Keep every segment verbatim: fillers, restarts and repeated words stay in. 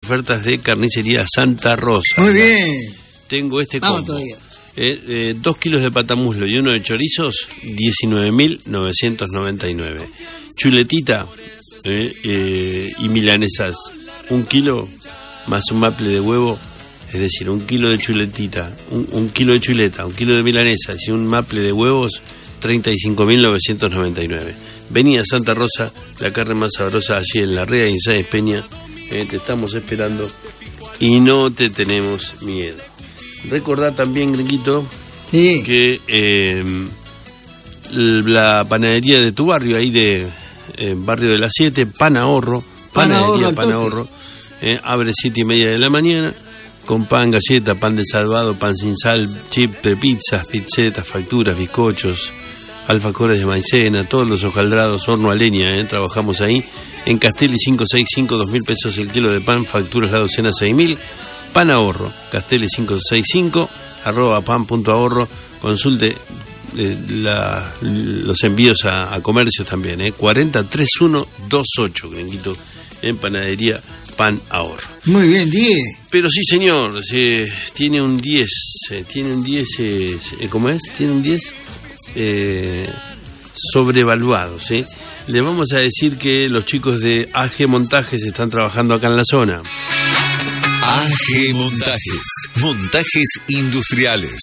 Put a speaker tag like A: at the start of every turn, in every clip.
A: ofertas de Carnicería Santa Rosa.
B: Muy bien.
A: Tengo este
B: Vamos
A: combo.
B: todavía.
A: Eh, eh, dos kilos de patamuslo y uno de chorizos, diecinueve mil novecientos noventa y nueve. Chuletita eh, eh, y milanesas, un kilo más un maple de huevo, es decir, un kilo de chuletita, un, un kilo de chuleta, un kilo de milanesas y un maple de huevos, treinta y cinco mil novecientos noventa y nueve. Vení a Santa Rosa, la carne más sabrosa, allí en La Rea y en Sáenz Peña. Eh, te estamos esperando y no te tenemos miedo. Recordá también, Gringuito,
B: sí,
A: que eh, la panadería de tu barrio, ahí de eh, Barrio de las Siete, Pan Ahorro, Panadería Pan Ahorro, eh, abre siete y media de la mañana, con pan, galleta, pan de salvado, pan sin sal, chip de pizzas, pizzetas, facturas, bizcochos, alfajores de maicena, todos los hojaldrados, horno a leña, eh, trabajamos ahí. En Castelli cinco seis cinco, dos mil pesos el kilo de pan, facturas la docena seis mil. Pan Ahorro, Castelli cinco seis cinco, arroba pan punto ahorro, consulte eh, la, los envíos a, a comercios también, eh, cuarenta treinta y uno veintiocho, Gringuito, en Panadería Pan Ahorro.
B: Muy bien, diez.
A: Pero sí, señor, eh, tiene un diez, eh, tiene un diez, eh, ¿cómo es? Tiene un diez eh, sobrevaluado, ¿sí? Le vamos a decir que los chicos de A G Montajes están trabajando acá en la zona.
C: A G Montajes, montajes industriales.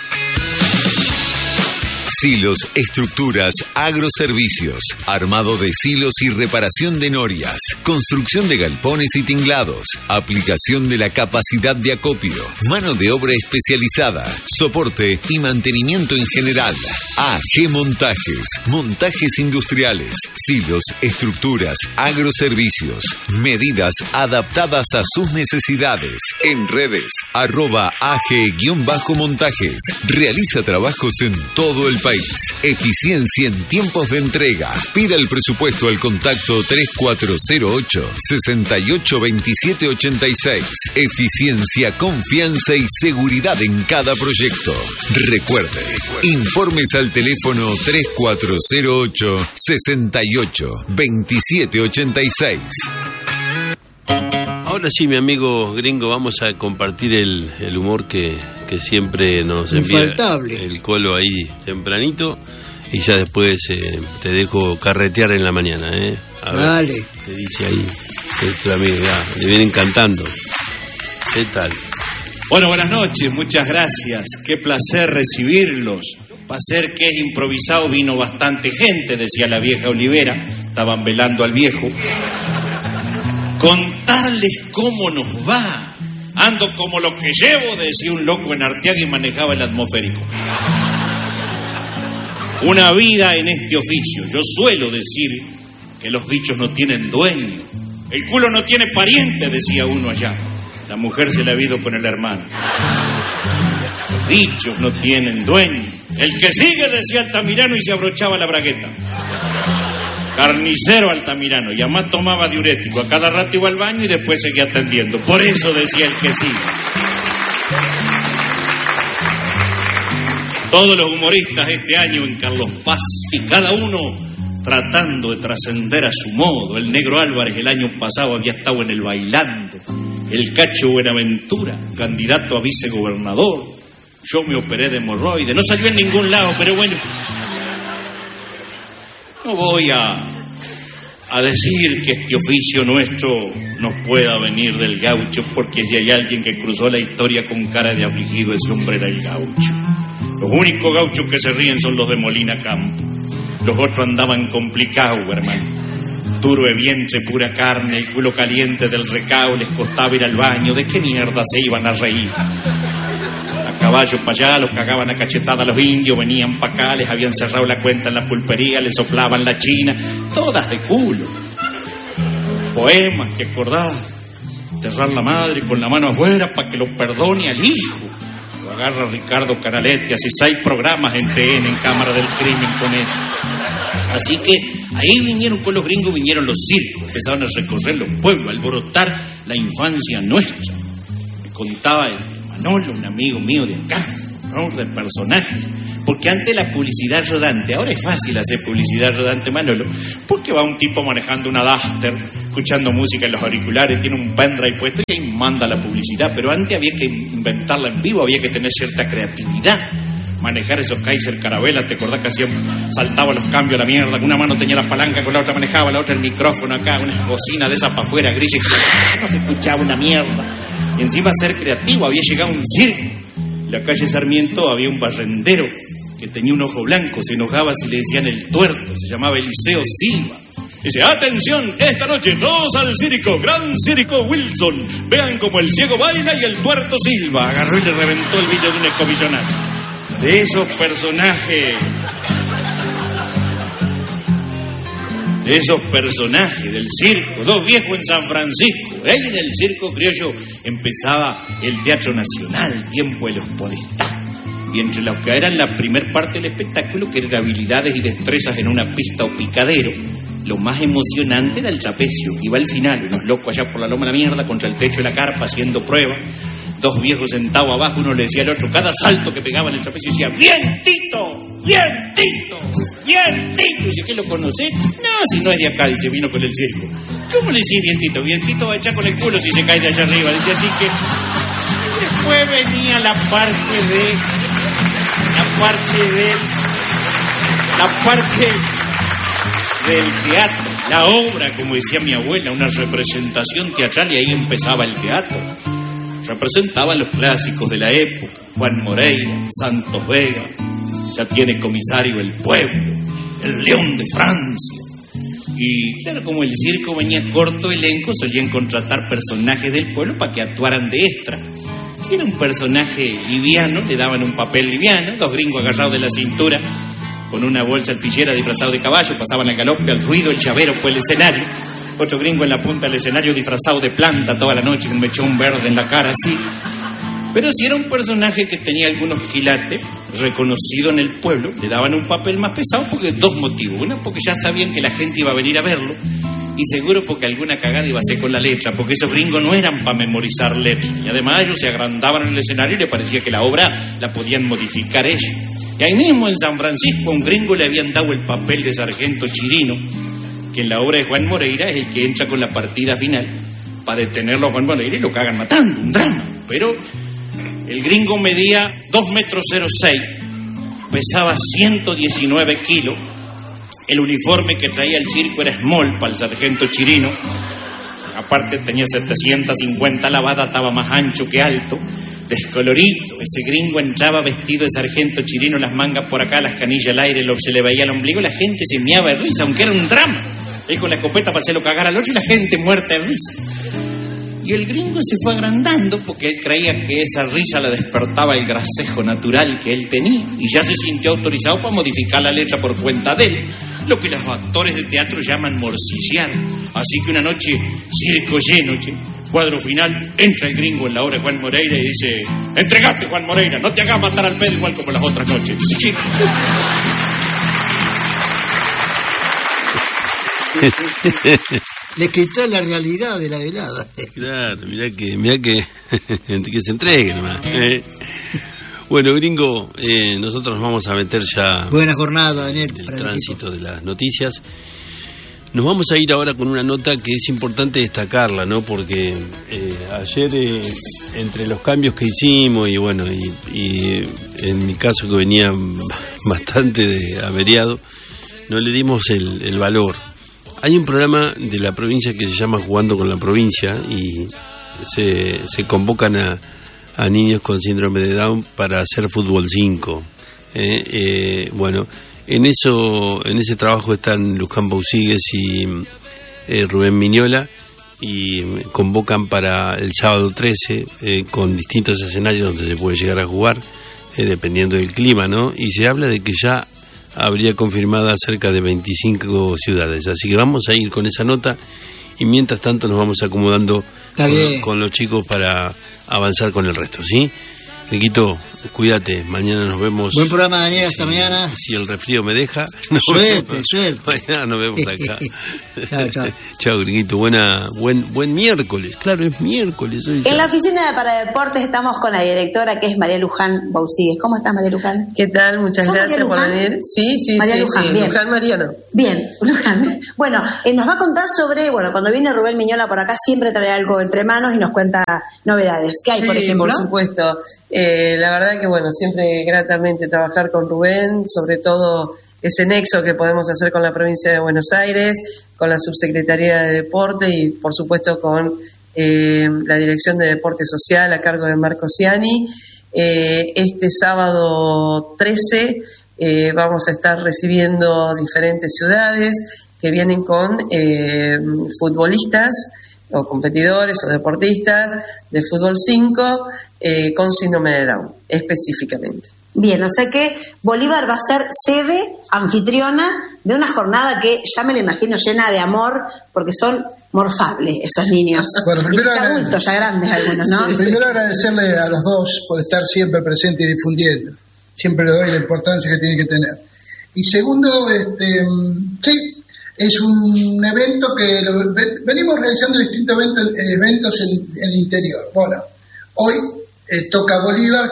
C: Silos, estructuras, agroservicios, armado de silos y reparación de norias, construcción de galpones y tinglados, aplicación de la capacidad de acopio, mano de obra especializada, soporte y mantenimiento en general. A G Montajes, montajes industriales, silos, estructuras, agroservicios, medidas adaptadas a sus necesidades. En redes, arroba A G-montajes, realiza trabajos en todo el país. Eficiencia en tiempos de entrega. Pida el presupuesto al contacto tres cuatro cero ocho, seis ocho dos siete ocho seis. Eficiencia, confianza y seguridad en cada proyecto. Recuerde, informes al teléfono tres cuatro cero ocho, seis ocho dos siete ocho seis.
A: Ahora sí, mi amigo gringo, vamos a compartir el, el humor que, que siempre nos envía
B: Infaltable.
A: El Colo ahí tempranito, y ya después eh, te dejo carretear en la mañana, ¿eh? A ver,
B: Dale.
A: ¿qué dice ahí este amigo? Ya, le vienen cantando. ¿Qué tal?
D: Bueno, buenas noches, muchas gracias. Qué placer recibirlos. Para ser que es improvisado vino bastante gente, decía la vieja Olivera. Estaban velando al viejo. Contarles cómo nos va. Ando como lo que llevo, decía un loco en Arteaga y manejaba el atmosférico. Una vida en este oficio. Yo suelo decir que los bichos no tienen dueño. El culo no tiene pariente, decía uno allá. La mujer se la ha ido con el hermano. Los bichos no tienen dueño. El que sigue, decía Altamirano, y se abrochaba la bragueta. Carnicero Altamirano, y además tomaba diurético, a cada rato iba al baño y después seguía atendiendo. Por eso decía el que sigue. Todos los humoristas este año en Carlos Paz, y cada uno tratando de trascender a su modo. El Negro Álvarez el año pasado había estado en el Bailando. El Cacho Buenaventura, candidato a vicegobernador. Yo me operé de hemorroide, no salió en ningún lado, pero bueno. No voy a, a decir que este oficio nuestro nos pueda venir del gaucho, porque si hay alguien que cruzó la historia con cara de afligido, ese hombre era el gaucho. Los únicos gauchos que se ríen son los de Molina Campo. Los otros andaban complicados, hermano. Duro de vientre, pura carne, el culo caliente del recao, les costaba ir al baño. ¿De qué mierda se iban a reír? A caballo para allá, los cagaban a cachetada los indios, venían para acá, les habían cerrado la cuenta en la pulpería, les soplaban la china, todas de culo. Poemas que acordás, enterrar la madre con la mano afuera para que lo perdone al hijo. Lo agarra Ricardo Canaletti, así seis programas en T N, en Cámara del Crimen con eso. Así que ahí vinieron con los gringos, vinieron los circos, empezaron a recorrer los pueblos, a alborotar la infancia nuestra. Me contaba el Manolo, un amigo mío de acá, ¿no? De personajes. Porque antes la publicidad rodante, ahora es fácil hacer publicidad rodante, Manolo, porque va un tipo manejando una Duster escuchando música en los auriculares, tiene un pendrive puesto y ahí manda la publicidad. Pero antes había que inventarla en vivo, había que tener cierta creatividad. Manejar esos Kaiser Carabela, ¿te acordás que hacían, saltaba los cambios a la mierda? Con una mano tenía la palanca, con la otra manejaba, la otra el micrófono acá, una bocina de esas para afuera, grises, no se escuchaba una mierda. Y encima ser creativo, había llegado un circo. En la calle Sarmiento había un barrendero que tenía un ojo blanco, se enojaba si le decían el tuerto, se llamaba Eliseo Silva. Dice, atención, esta noche todos al circo, gran circo Wilson, vean como el ciego baila y el tuerto silba. Agarró y le reventó el vidrio de un escobillonazo. De esos personajes, de esos personajes del circo, dos viejos en San Francisco. Ahí en el circo criollo empezaba el Teatro Nacional, tiempo de los podestá. Y entre los que eran la primer parte del espectáculo, que eran habilidades y destrezas en una pista o picadero, lo más emocionante era el trapecio, que iba al final, unos locos allá por la loma de la mierda, contra el techo de la carpa, haciendo pruebas. Dos viejos sentados abajo, uno le decía al otro, cada salto que pegaba en el trapecio decía, ¡bien, Tito! ¡Bien, Tito! ¡Bien, Tito! Dice, ¿qué lo conocés? No, si no es de acá, dice, vino con el circo. ¿Cómo le decís bien, Tito? Bien, Tito va a echar con el culo si se cae de allá arriba. Dice, así que después venía la parte de, la parte de, la parte del teatro, la obra, como decía mi abuela, una representación teatral, y ahí empezaba el teatro. Representaban los clásicos de la época, Juan Moreira, Santos Vega, ya tiene comisario el pueblo, el León de Francia. Y claro, como el circo venía corto elenco, solían contratar personajes del pueblo para que actuaran de extra. Si era un personaje liviano, le daban un papel liviano, dos gringos agarrados de la cintura, con una bolsa alpillera disfrazado de caballo, pasaban al galope, al ruido, el chavero por el escenario. Otro gringo en la punta del escenario disfrazado de planta toda la noche, con un mechón verde en la cara, así. Pero si era un personaje que tenía algunos quilates, reconocido en el pueblo, le daban un papel más pesado porque dos motivos. Uno, porque ya sabían que la gente iba a venir a verlo, y seguro porque alguna cagada iba a ser con la letra, porque esos gringos no eran para memorizar letras. Y además ellos se agrandaban en el escenario y le parecía que la obra la podían modificar ellos. Y ahí mismo en San Francisco a un gringo le habían dado el papel de sargento Chirino, que en la obra de Juan Moreira es el que entra con la partida final para detenerlo a Juan Moreira y lo cagan matando, un drama. Pero el gringo medía dos metros cero seis, pesaba ciento diecinueve kilos, el uniforme que traía el circo era small para el sargento Chirino, aparte tenía setecientos cincuenta lavadas, estaba más ancho que alto, descolorido. Ese gringo entraba vestido de sargento Chirino, las mangas por acá, las canillas al aire, se le veía el ombligo, la gente se meaba de risa, aunque era un drama. Él con la escopeta para hacerlo cagar al otro y la gente muerta de risa. Y el gringo se fue agrandando porque él creía que esa risa le despertaba el gracejo natural que él tenía, y ya se sintió autorizado para modificar la letra por cuenta de él, lo que los actores de teatro llaman morcillar. Así que una noche, circo lleno, che, cuadro final, entra el gringo en la obra de Juan Moreira y dice, entregate, Juan Moreira, no te hagas matar al pedo igual como las otras noches. Sí.
B: Le quitó la realidad de la velada.
A: Claro, mirá que, mirá que, que se entregue nomás. Eh. Bueno, gringo, eh, nosotros nos vamos a meter ya.
B: Buena jornada, Daniel.
A: El tránsito de las noticias. Nos vamos a ir ahora con una nota que es importante destacarla, ¿no? Porque eh, ayer, eh, entre los cambios que hicimos, y bueno, y, y en mi caso que venía bastante de averiado, no le dimos el, el valor. Hay un programa de la provincia que se llama Jugando con la Provincia, y se, se convocan a, a niños con síndrome de Down para hacer fútbol cinco. Eh, eh, bueno, en eso, en ese trabajo están Luján Bausigues y eh, Rubén Miñola, y convocan para el sábado trece eh, con distintos escenarios donde se puede llegar a jugar, eh, dependiendo del clima, ¿no? Y se habla de que ya habría confirmada cerca de veinticinco ciudades. Así que vamos a ir con esa nota, y mientras tanto nos vamos acomodando con, con los chicos para avanzar con el resto, ¿sí? Riquito, cuídate, mañana nos vemos.
B: Buen programa, Daniel, hasta
A: si,
B: mañana.
A: Si el resfrío me deja. Nos
B: suerte,
A: vemos.
B: suerte.
A: Mañana nos vemos acá.
B: Chao, chao.
A: Chao, Gringuito, buena, buen, buen miércoles. Claro, es miércoles hoy.
E: En ya. La oficina de Paradeportes estamos con la directora, que es María Luján Bausíguez. ¿Cómo estás, María Luján?
F: ¿Qué tal? Muchas gracias por venir. Sí, sí,
E: María
F: sí,
E: Luján,
F: sí.
E: bien.
F: Luján Mariano.
E: Bien, Luján. Bueno, eh, nos va a contar sobre, bueno, cuando viene Rubén Miñola por acá siempre trae algo entre manos y nos cuenta novedades. ¿Qué hay,
F: sí,
E: por ejemplo?
F: por supuesto. Eh, la verdad que, bueno, siempre gratamente trabajar con Rubén, sobre todo ese nexo que podemos hacer con la provincia de Buenos Aires, con la Subsecretaría de Deporte y, por supuesto, con eh, la Dirección de Deporte Social a cargo de Marco Ciani. Eh, este sábado trece eh, vamos a estar recibiendo diferentes ciudades que vienen con eh, futbolistas o competidores o deportistas de fútbol cinco eh, con síndrome de Down, específicamente.
E: Bien, o sea que Bolívar va a ser sede, anfitriona de una jornada que ya me la imagino llena de amor, porque son morfables esos niños.
G: Bueno, primero
E: y ya adultos, ya grandes algunos, ¿no?
G: Sí, primero agradecerle a los dos por estar siempre presentes y difundiendo. Siempre le doy la importancia que tiene que tener. Y segundo, este, sí, es un evento que lo, venimos realizando distintos eventos, eventos en, en el interior. Bueno, hoy eh, toca Bolívar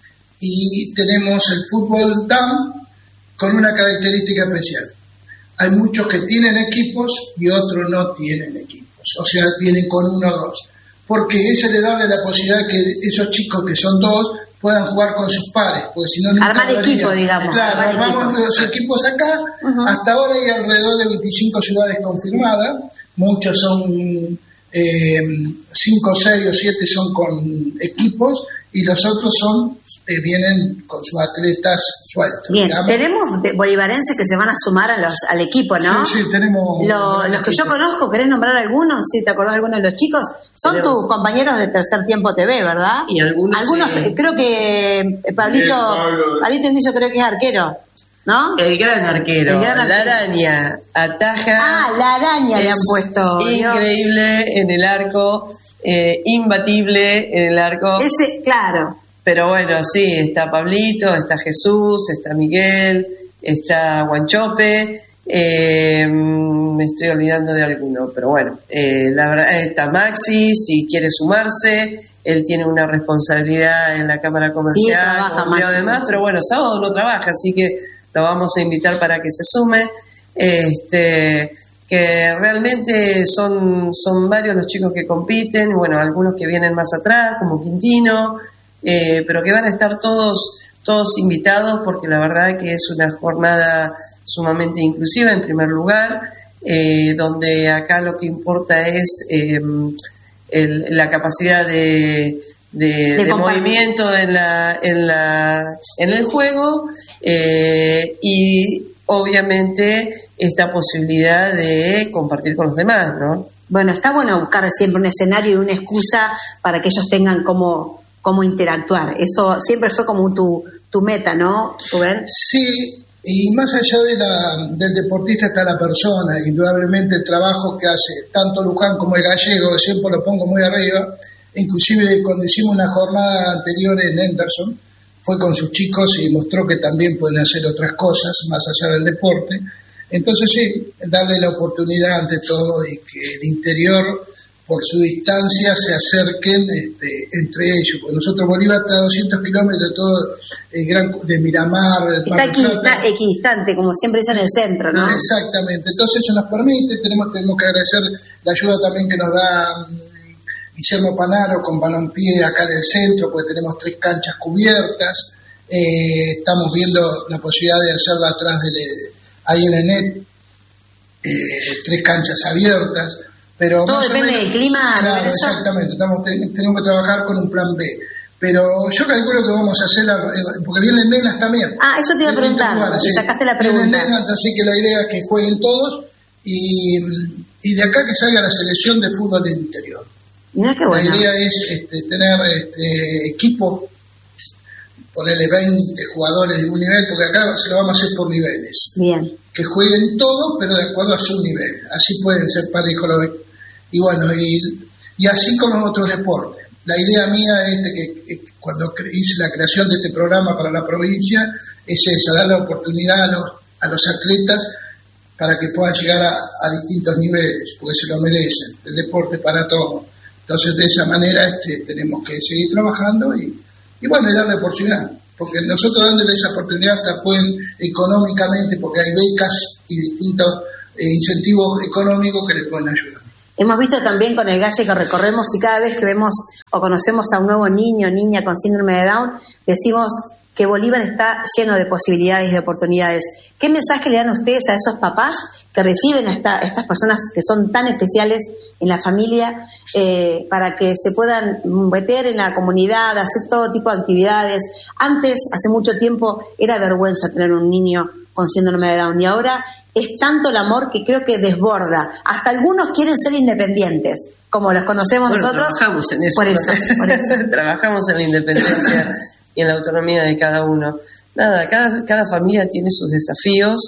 G: y tenemos el fútbol down con una característica especial. Hay muchos que tienen equipos y otros no tienen equipos, o sea, vienen con uno o dos, porque ese le da la posibilidad que esos chicos que son dos puedan jugar con sus pares, porque si no nunca
E: armar
G: habría.
E: Equipo, digamos.
G: Claro,
E: armar
G: armamos
E: equipo.
G: Los equipos acá. Uh-huh. Hasta ahora hay alrededor de veinticinco ciudades confirmadas, muchos son eh, cinco, seis o siete son con equipos y los otros son eh, vienen con sus atletas sueltos.
E: Bien,
G: digamos.
E: tenemos de- bolivarenses que se van a sumar a los, al equipo, ¿no?
G: Sí, sí, tenemos.
E: Lo- los que yo conozco, ¿querés nombrar algunos? ¿Sí? ¿Te acordás de algunos de los chicos? Son
F: Tenemos.
E: tus compañeros de Tercer Tiempo T V, ¿verdad?
F: Y algunos,
E: Algunos,
F: sí.
E: eh, creo que eh, Pablito,
H: Bien, Pablo.
E: Pablito Indicio creo que es arquero, ¿no?
F: El gran arquero,
E: El gran
F: la
E: arquero.
F: araña, ataja.
E: Ah, la araña le han
F: es
E: puesto. Dios.
F: Increíble en el arco, eh, imbatible en el arco.
E: Ese, claro.
F: Pero bueno, sí, está Pablito, está Jesús, está Miguel, está Guanchope, eh, me estoy olvidando de alguno, pero bueno, eh, la verdad está Maxi, si quiere sumarse, él tiene una responsabilidad en la Cámara Comercial,
E: Sí, trabaja,
F: como lo
E: Maxi.
F: demás, pero bueno, sábado no trabaja, así que lo vamos a invitar para que se sume. Este, que realmente son, son varios los chicos que compiten, bueno, algunos que vienen más atrás, como Quintino, eh, pero que van a estar todos, todos invitados porque la verdad que es una jornada sumamente inclusiva en primer lugar, eh, donde acá lo que importa es eh, el, la capacidad de, de,
E: De
F: de
E: compartir.
F: movimiento en, la, en, la, en el juego eh, y obviamente esta posibilidad de compartir con los demás, ¿no?
E: Bueno, está bueno buscar siempre un escenario y una excusa para que ellos tengan cómo, cómo interactuar. Eso siempre fue como tu, tu meta, ¿no, Rubén?
G: Sí, y más allá de la, del deportista está la persona, indudablemente el trabajo que hace tanto Luján como el gallego, que siempre lo pongo muy arriba, inclusive cuando hicimos una jornada anterior en Henderson, fue con sus chicos y mostró que también pueden hacer otras cosas más allá del deporte. Entonces sí, darle la oportunidad ante todo y que el interior, por su distancia, se acerquen este, entre ellos. Porque nosotros Bolívar está a doscientos kilómetros de todo el gran de Miramar, el
E: Está
G: Mar del
E: equidista-
G: Plata.
E: equidistante, como siempre es en el centro, ¿no?
G: Exactamente, entonces eso nos permite, tenemos, tenemos que agradecer la ayuda también que nos da mm, Guillermo Panaro con Balompié acá en el centro, porque tenemos tres canchas cubiertas, eh, estamos viendo la posibilidad de hacerla atrás de, ahí en el net, eh, tres canchas abiertas, pero
E: Todo
G: más o
E: depende
G: menos-
E: del clima,
G: Claro,
E: ¿no?
G: exactamente, estamos, ten- tenemos que trabajar con un plan B. Pero yo calculo que vamos a hacer, la, porque vienen nenas también.
E: Ah, eso te iba a
G: De distintos
E: preguntar,
G: lugares,
E: me
G: sí.
E: sacaste la
G: Vienen
E: pregunta.
G: nenas, así que la idea es que jueguen todos y, y de acá que salga la selección de fútbol del interior.
E: Mirá qué bueno.
G: La idea es este, tener este, equipo, ponerle veinte jugadores de un nivel, porque acá se lo vamos a hacer por niveles.
E: Bien.
G: Que jueguen todos, pero de acuerdo a su nivel. Así pueden ser parejos los. Y bueno, y, y así con los otros deportes. la idea mía es de que, que cuando hice la creación de este programa para la provincia, es esa, dar la oportunidad a los, a los atletas para que puedan llegar a, a distintos niveles, porque se lo merecen. El deporte para todos. Entonces, de esa manera este, tenemos que seguir trabajando y, y bueno, y darle oportunidad. Porque nosotros dándole esa oportunidad hasta pueden económicamente, porque hay becas y distintos eh, incentivos económicos que les pueden ayudar.
E: Hemos visto también con el Galle que recorremos y cada vez que vemos o conocemos a un nuevo niño o niña con síndrome de Down, decimos que Bolívar está lleno de posibilidades y de oportunidades. ¿Qué mensaje le dan ustedes a esos papás que reciben a esta, estas personas que son tan especiales en la familia eh, para que se puedan meter en la comunidad, hacer todo tipo de actividades? Antes, hace mucho tiempo, era vergüenza tener un niño con síndrome de Down y ahora es tanto el amor que creo que desborda. Hasta algunos quieren ser independientes, como los conocemos
F: bueno,
E: nosotros.
F: Trabajamos en eso.
E: Por eso, por eso.
F: Trabajamos en la independencia y en la autonomía de cada uno. Nada, cada, cada familia tiene sus desafíos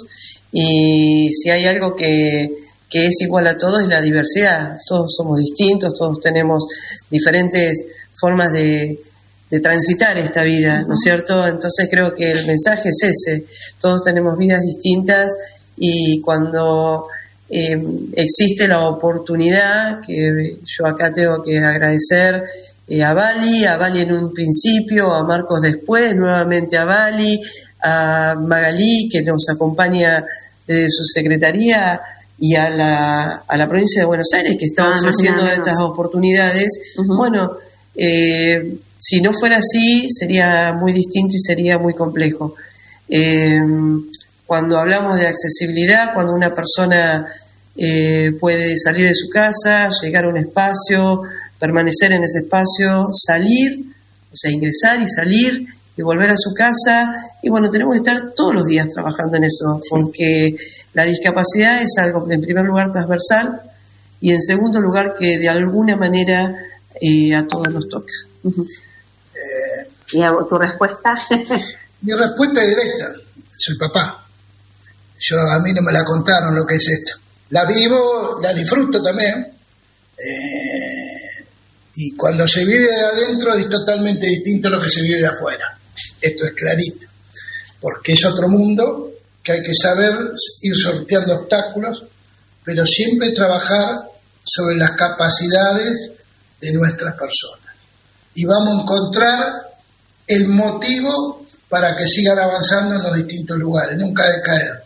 F: y si hay algo que, que es igual a todos es la diversidad. Todos somos distintos, todos tenemos diferentes formas de, de transitar esta vida, ¿no es cierto? Entonces creo que el mensaje es ese. Todos tenemos vidas distintas y cuando eh, existe la oportunidad, que yo acá tengo que agradecer eh, a Bali, a Bali en un principio, a Marcos después, nuevamente a Bali, a Magalí que nos acompaña desde su secretaría y a la, a la provincia de Buenos Aires que está ah, ofreciendo no, estas oportunidades. Uh-huh. Bueno, eh, si no fuera así sería muy distinto y sería muy complejo. Eh, Cuando hablamos de accesibilidad, cuando una persona eh, puede salir de su casa, llegar a un espacio, permanecer en ese espacio, salir, o sea, ingresar y salir y volver a su casa. Y bueno, tenemos que estar todos los días trabajando en eso, sí. Porque la discapacidad es algo, en primer lugar, transversal y en segundo lugar, que de alguna manera eh, a todos nos toca.
E: Uh-huh. eh, ¿Y a tu respuesta?
G: Mi respuesta es directa. Soy papá. Yo, a mí no me la contaron lo que es esto. La vivo, la disfruto también. Eh, y cuando se vive de adentro es totalmente distinto a lo que se vive de afuera. Esto es clarito. Porque es otro mundo que hay que saber ir sorteando obstáculos, pero siempre trabajar sobre las capacidades de nuestras personas. Y vamos a encontrar el motivo para que sigan avanzando en los distintos lugares, nunca decaer.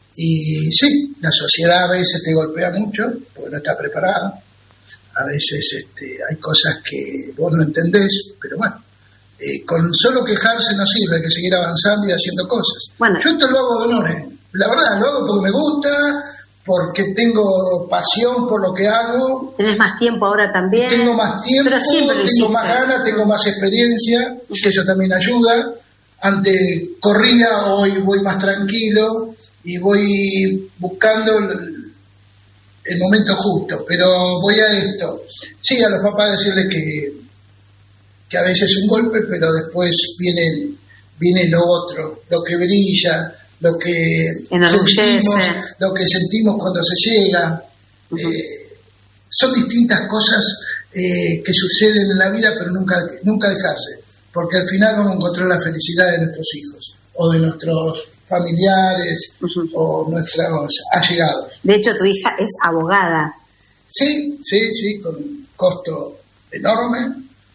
G: Y sí, la sociedad a veces te golpea mucho porque no está preparada. A veces este, hay cosas que vos no entendés, pero bueno, eh, con solo quejarse no sirve, hay que seguir avanzando y haciendo cosas. Bueno. Yo esto lo hago de honores, la verdad, lo hago porque me gusta, porque tengo pasión por lo que hago.
E: ¿Tenés más tiempo ahora también?
G: Tengo más tiempo, tengo más ganas, tengo más experiencia, que eso también ayuda. Antes corría, hoy voy más tranquilo y voy buscando el, el momento justo, pero voy a esto. Sí, a los papás decirles que, que a veces es un golpe, pero después viene, viene lo otro, lo que brilla, lo que sentimos, lo que sentimos cuando se llega. Uh-huh. Eh, son distintas cosas eh, que suceden en la vida, pero nunca, nunca dejarse, porque al final vamos a encontrar la felicidad de nuestros hijos o de nuestros familiares uh-huh. o nuestros allegados.
E: De hecho, tu hija es abogada.
G: Sí, sí, sí, con un costo enorme,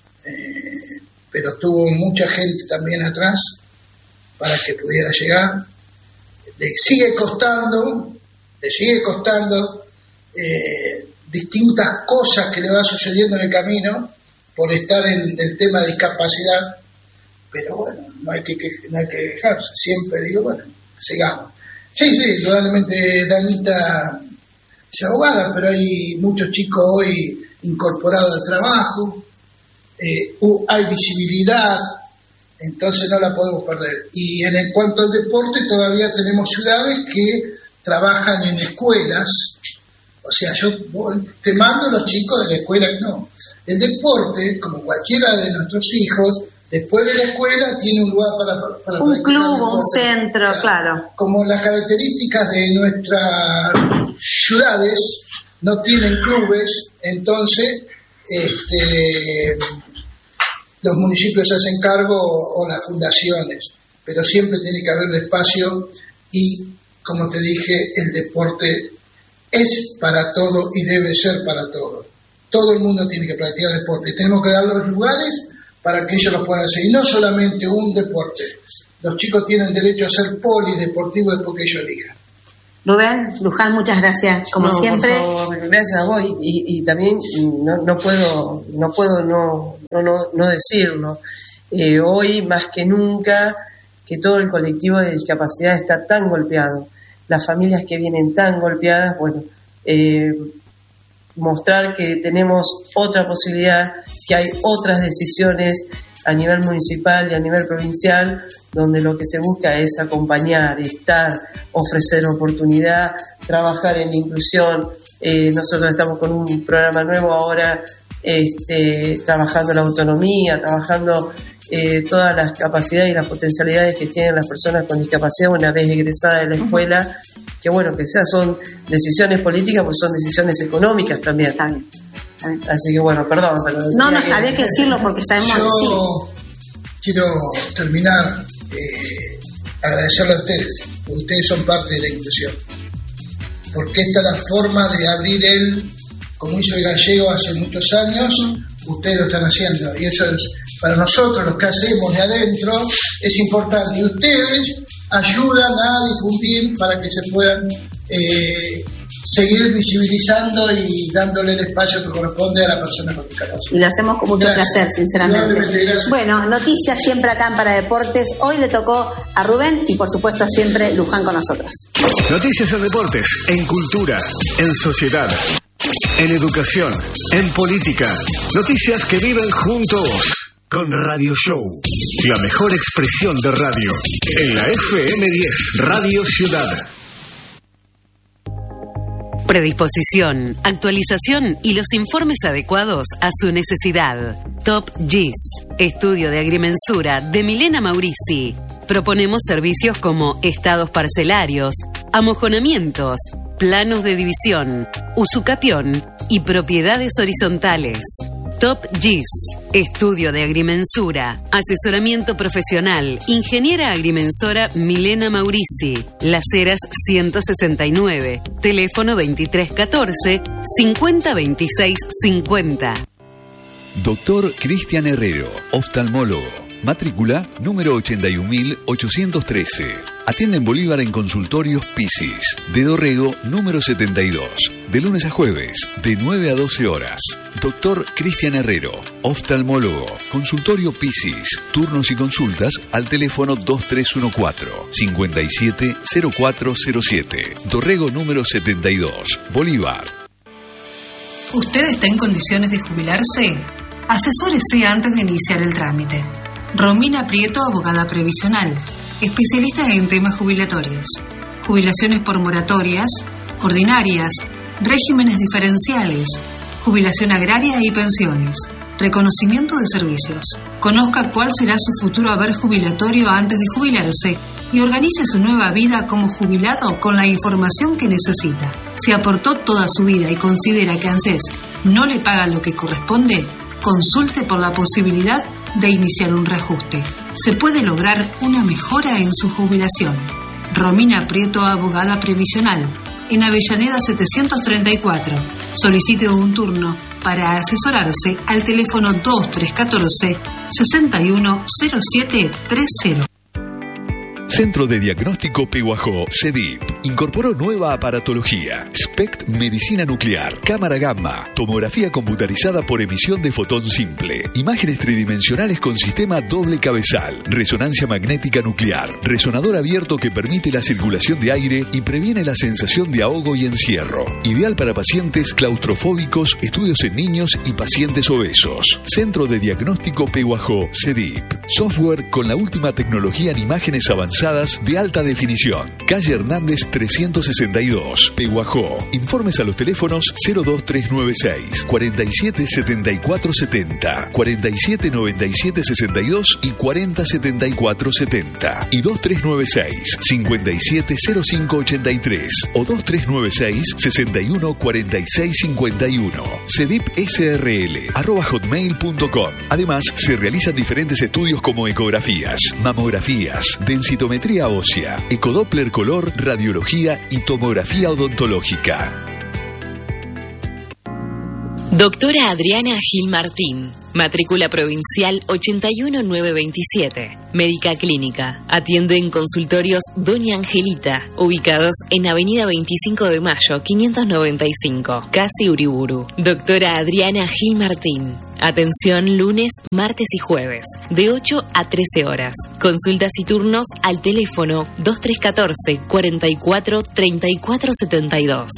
G: eh, pero tuvo mucha gente también atrás para que pudiera llegar. Le sigue costando, le sigue costando eh, distintas cosas que le va sucediendo en el camino por estar en el tema de discapacidad, pero bueno, no hay que, no hay que quejarse, siempre digo, bueno, sigamos. Sí, sí, indudablemente Danita es abogada, pero hay muchos chicos hoy incorporados al trabajo, eh, hay visibilidad, entonces no la podemos perder. Y en el cuanto al deporte, todavía tenemos ciudades que trabajan en escuelas, o sea, yo te mando a los chicos de la escuela, no. El deporte, como cualquiera de nuestros hijos, después de la escuela tiene un lugar para, para
E: un club, un centro, claro. claro.
G: Como las características de nuestras ciudades no tienen clubes, entonces este, los municipios se hacen cargo o, o las fundaciones, pero siempre tiene que haber un espacio y, como te dije, el deporte es para todo y debe ser para todo. Todo el mundo tiene que practicar deporte y tenemos que dar los lugares para que ellos lo puedan hacer, y no solamente un deporte. Los chicos tienen derecho a ser polideportivos después que ellos elijan.
E: Rubén, Luján, muchas gracias, como
F: no,
E: siempre.
F: Por favor, gracias a vos, y, y también no, no puedo no puedo no, no, no, no decirlo. Eh, hoy, más que nunca, que todo el colectivo de discapacidad está tan golpeado, las familias que vienen tan golpeadas, bueno, eh, mostrar que tenemos otra posibilidad, que hay otras decisiones a nivel municipal y a nivel provincial, donde lo que se busca es acompañar, estar, ofrecer oportunidad, trabajar en la inclusión. Eh, nosotros estamos con un programa nuevo ahora, este, trabajando la autonomía, trabajando eh, todas las capacidades y las potencialidades que tienen las personas con discapacidad una vez egresadas de la escuela, que bueno, que esas son decisiones políticas, pues son decisiones económicas también.
E: Está bien, está bien.
F: Así que bueno, perdón. Pero
E: no, no, había que decirlo porque sabemos
G: Yo
E: que sí.
G: Quiero terminar eh, agradecerle a ustedes, porque ustedes son parte de la inclusión. Porque esta es la forma de abrir el, como hizo el gallego hace muchos años, ustedes lo están haciendo. Y eso es, para nosotros, los que hacemos de adentro, es importante. Y ustedes ayudan a difundir para que se puedan eh, seguir visibilizando y dándole el espacio que corresponde a la persona con discapacidad.
E: Y lo hacemos con mucho
G: Gracias.
E: placer, sinceramente.
G: Gracias.
E: Bueno, noticias siempre acá en Para Deportes. Hoy le tocó a Rubén y por supuesto siempre Luján con nosotros.
H: Noticias en deportes, en cultura, en sociedad, en educación, en política. Noticias que viven junto a vos. Con Radio Show, la mejor expresión de radio en la F M diez, Radio Ciudad.
I: Predisposición, actualización y los informes adecuados a su necesidad. Top G I S, estudio de agrimensura de Milena Maurici. Proponemos servicios como estados parcelarios, amojonamientos, planos de división, usucapión y propiedades horizontales. Top G I S, estudio de agrimensura, asesoramiento profesional, ingeniera agrimensora Milena Maurici, Las Heras ciento sesenta y nueve, teléfono veintitrés catorce, cincuenta veintiséis cincuenta.
C: Doctor Cristian Herrero, oftalmólogo. Matrícula número ochenta y un mil ochocientos trece. Atiende en Bolívar en consultorios Pisis. De Dorrego número setenta y dos. De lunes a jueves, de nueve a doce horas. Doctor Cristian Herrero, oftalmólogo. Consultorio Pisis. Turnos y consultas al teléfono dos tres uno cuatro, cinco siete cero cuatro cero siete. Dorrego número setenta y dos. Bolívar.
J: ¿Usted está en condiciones de jubilarse? Asesórese antes de iniciar el trámite. Romina Prieto, abogada previsional, especialista en temas jubilatorios, jubilaciones por moratorias, ordinarias, regímenes diferenciales, jubilación agraria y pensiones, reconocimiento de servicios. Conozca cuál será su futuro haber jubilatorio antes de jubilarse y organice su nueva vida como jubilado con la información que necesita. Si aportó toda su vida y considera que ANSES no le paga lo que corresponde, consulte por la posibilidad de iniciar un reajuste. Se puede lograr una mejora en su jubilación. Romina Prieto, abogada previsional, en Avellaneda setecientos treinta y cuatro. Solicite un turno para asesorarse al teléfono dos tres uno cuatro, seis uno cero siete tres cero.
C: Centro de Diagnóstico Pehuajó, CEDIP, incorporó nueva aparatología, SPECT Medicina Nuclear, cámara gamma, tomografía computarizada por emisión de fotón simple, imágenes tridimensionales con sistema doble cabezal, resonancia magnética nuclear, resonador abierto que permite la circulación de aire y previene la sensación de ahogo y encierro, ideal para pacientes claustrofóbicos, estudios en niños y pacientes obesos. Centro de Diagnóstico Pehuajó, CEDIP, software con la última tecnología en imágenes avanzadas avanzadas de alta definición. Calle Hernández trescientos sesenta y dos, Pehuajó. Informes a los teléfonos cero dos tres nueve seis, cuarenta y siete setenta y cuatro setenta, cuarenta y siete noventa y siete sesenta y dos y cuarenta setenta y cuatro setenta y dos tres nueve seis, cincuenta y siete cero cinco ochenta y tres o dos tres nueve seis, sesenta y uno cuarenta y seis cincuenta y uno. cedipsrl arroba hotmail punto com. Además, se realizan diferentes estudios como ecografías, mamografías, densitometría ósea, ecodoppler color, radiología y tomografía odontológica.
K: Doctora Adriana Gil Martín, matrícula provincial ochenta y uno mil novecientos veintisiete, médica clínica. Atiende en consultorios Doña Angelita, ubicados en Avenida veinticinco de Mayo, quinientos noventa y cinco, Casi Uriburu. Doctora Adriana Gil Martín. Atención lunes, martes y jueves, de ocho a trece horas. Consultas y turnos al teléfono dos tres uno cuatro, cuarenta y cuatro, treinta y cuatro setenta y dos.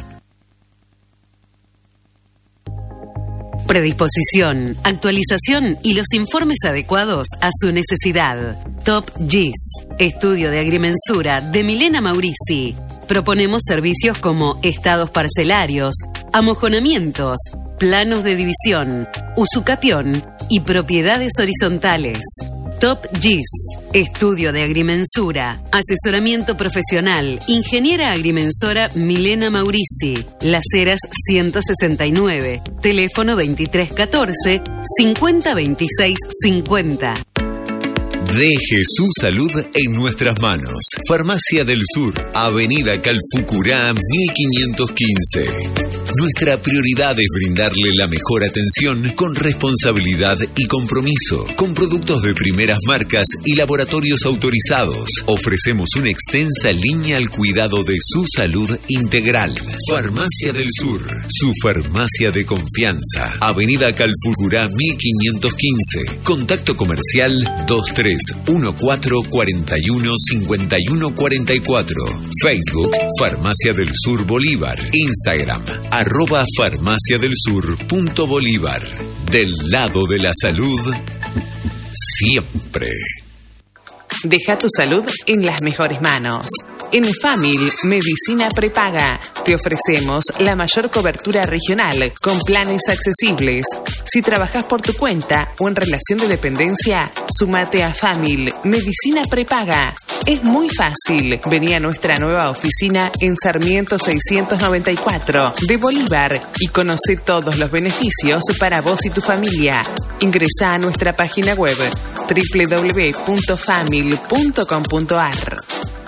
I: Predisposición, actualización y los informes adecuados a su necesidad. Top G I S, estudio de agrimensura de Milena Maurici. Proponemos servicios como estados parcelarios, amojonamientos, planos de división, usucapión y propiedades horizontales. Top G I S, estudio de agrimensura, asesoramiento profesional, ingeniera agrimensora Milena Maurici, Las Heras ciento sesenta y nueve, teléfono veintitrés catorce, cincuenta veintiséis cincuenta.
C: Deje su salud en nuestras manos. Farmacia del Sur, Avenida Calfucurá mil quinientos quince. Nuestra prioridad es brindarle la mejor atención con responsabilidad y compromiso, con productos de primeras marcas y laboratorios autorizados. Ofrecemos una extensa línea al cuidado de su salud integral. Farmacia del Sur, su farmacia de confianza. Avenida Calfucurá mil quinientos quince. Contacto comercial dos tres uno cuatro cuarenta y uno cincuenta y uno cuarenta y cuatro. Facebook Farmacia del Sur Bolívar. Instagram arroba farmacia del sur punto bolívar. Del lado de la salud siempre.
L: Deja tu salud en las mejores manos. En Famil Medicina Prepaga te ofrecemos la mayor cobertura regional con planes accesibles. Si trabajas por tu cuenta o en relación de dependencia, sumate a Famil Medicina Prepaga. Es muy fácil. Vení a nuestra nueva oficina en Sarmiento seiscientos noventa y cuatro de Bolívar y conoce todos los beneficios para vos y tu familia. Ingresá a nuestra página web doble u doble u doble u punto famil punto com punto a r.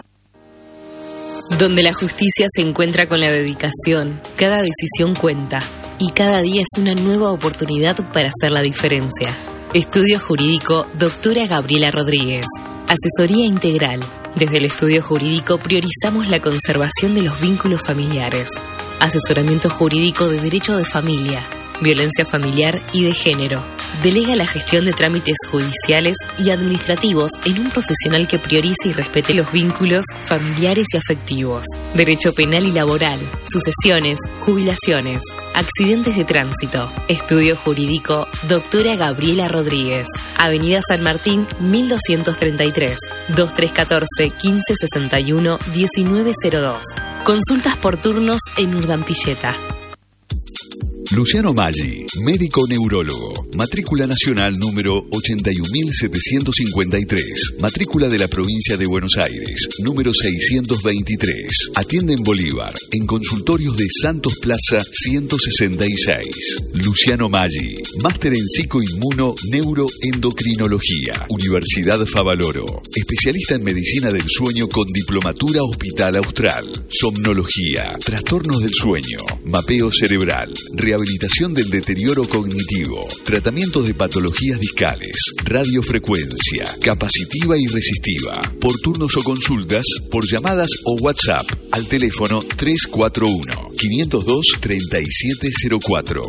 K: Donde la justicia se encuentra con la dedicación, cada decisión cuenta y cada día es una nueva oportunidad para hacer la diferencia. Estudio Jurídico Doctora Gabriela Rodríguez. Asesoría integral. Desde el estudio jurídico priorizamos la conservación de los vínculos familiares. Asesoramiento jurídico de derecho de familia, violencia familiar y de género. Delega la gestión de trámites judiciales y administrativos en un profesional que priorice y respete los vínculos familiares y afectivos. Derecho penal y laboral, sucesiones, jubilaciones, accidentes de tránsito. Estudio Jurídico Doctora Gabriela Rodríguez. Avenida San Martín mil doscientos treinta y tres, dos tres uno cuatro, quince sesenta y uno, diecinueve cero dos. Consultas por turnos en Urdampilleta.
C: Luciano Maggi, médico neurólogo, matrícula nacional número ochenta y uno mil setecientos cincuenta y tres, matrícula de la provincia de Buenos Aires, número seiscientos veintitrés. Atiende en Bolívar, en consultorios de Santos Plaza ciento sesenta y seis. Luciano Maggi, máster en psicoinmuno neuroendocrinología, Universidad Favaloro, especialista en medicina del sueño con diplomatura Hospital Austral, somnología, trastornos del sueño, mapeo cerebral, rehabilitación del deterioro cognitivo, tratamientos de patologías discales, radiofrecuencia, capacitiva y resistiva, por turnos o consultas, por llamadas o WhatsApp al teléfono tres cuatro uno, cinco cero dos, tres siete cero cuatro.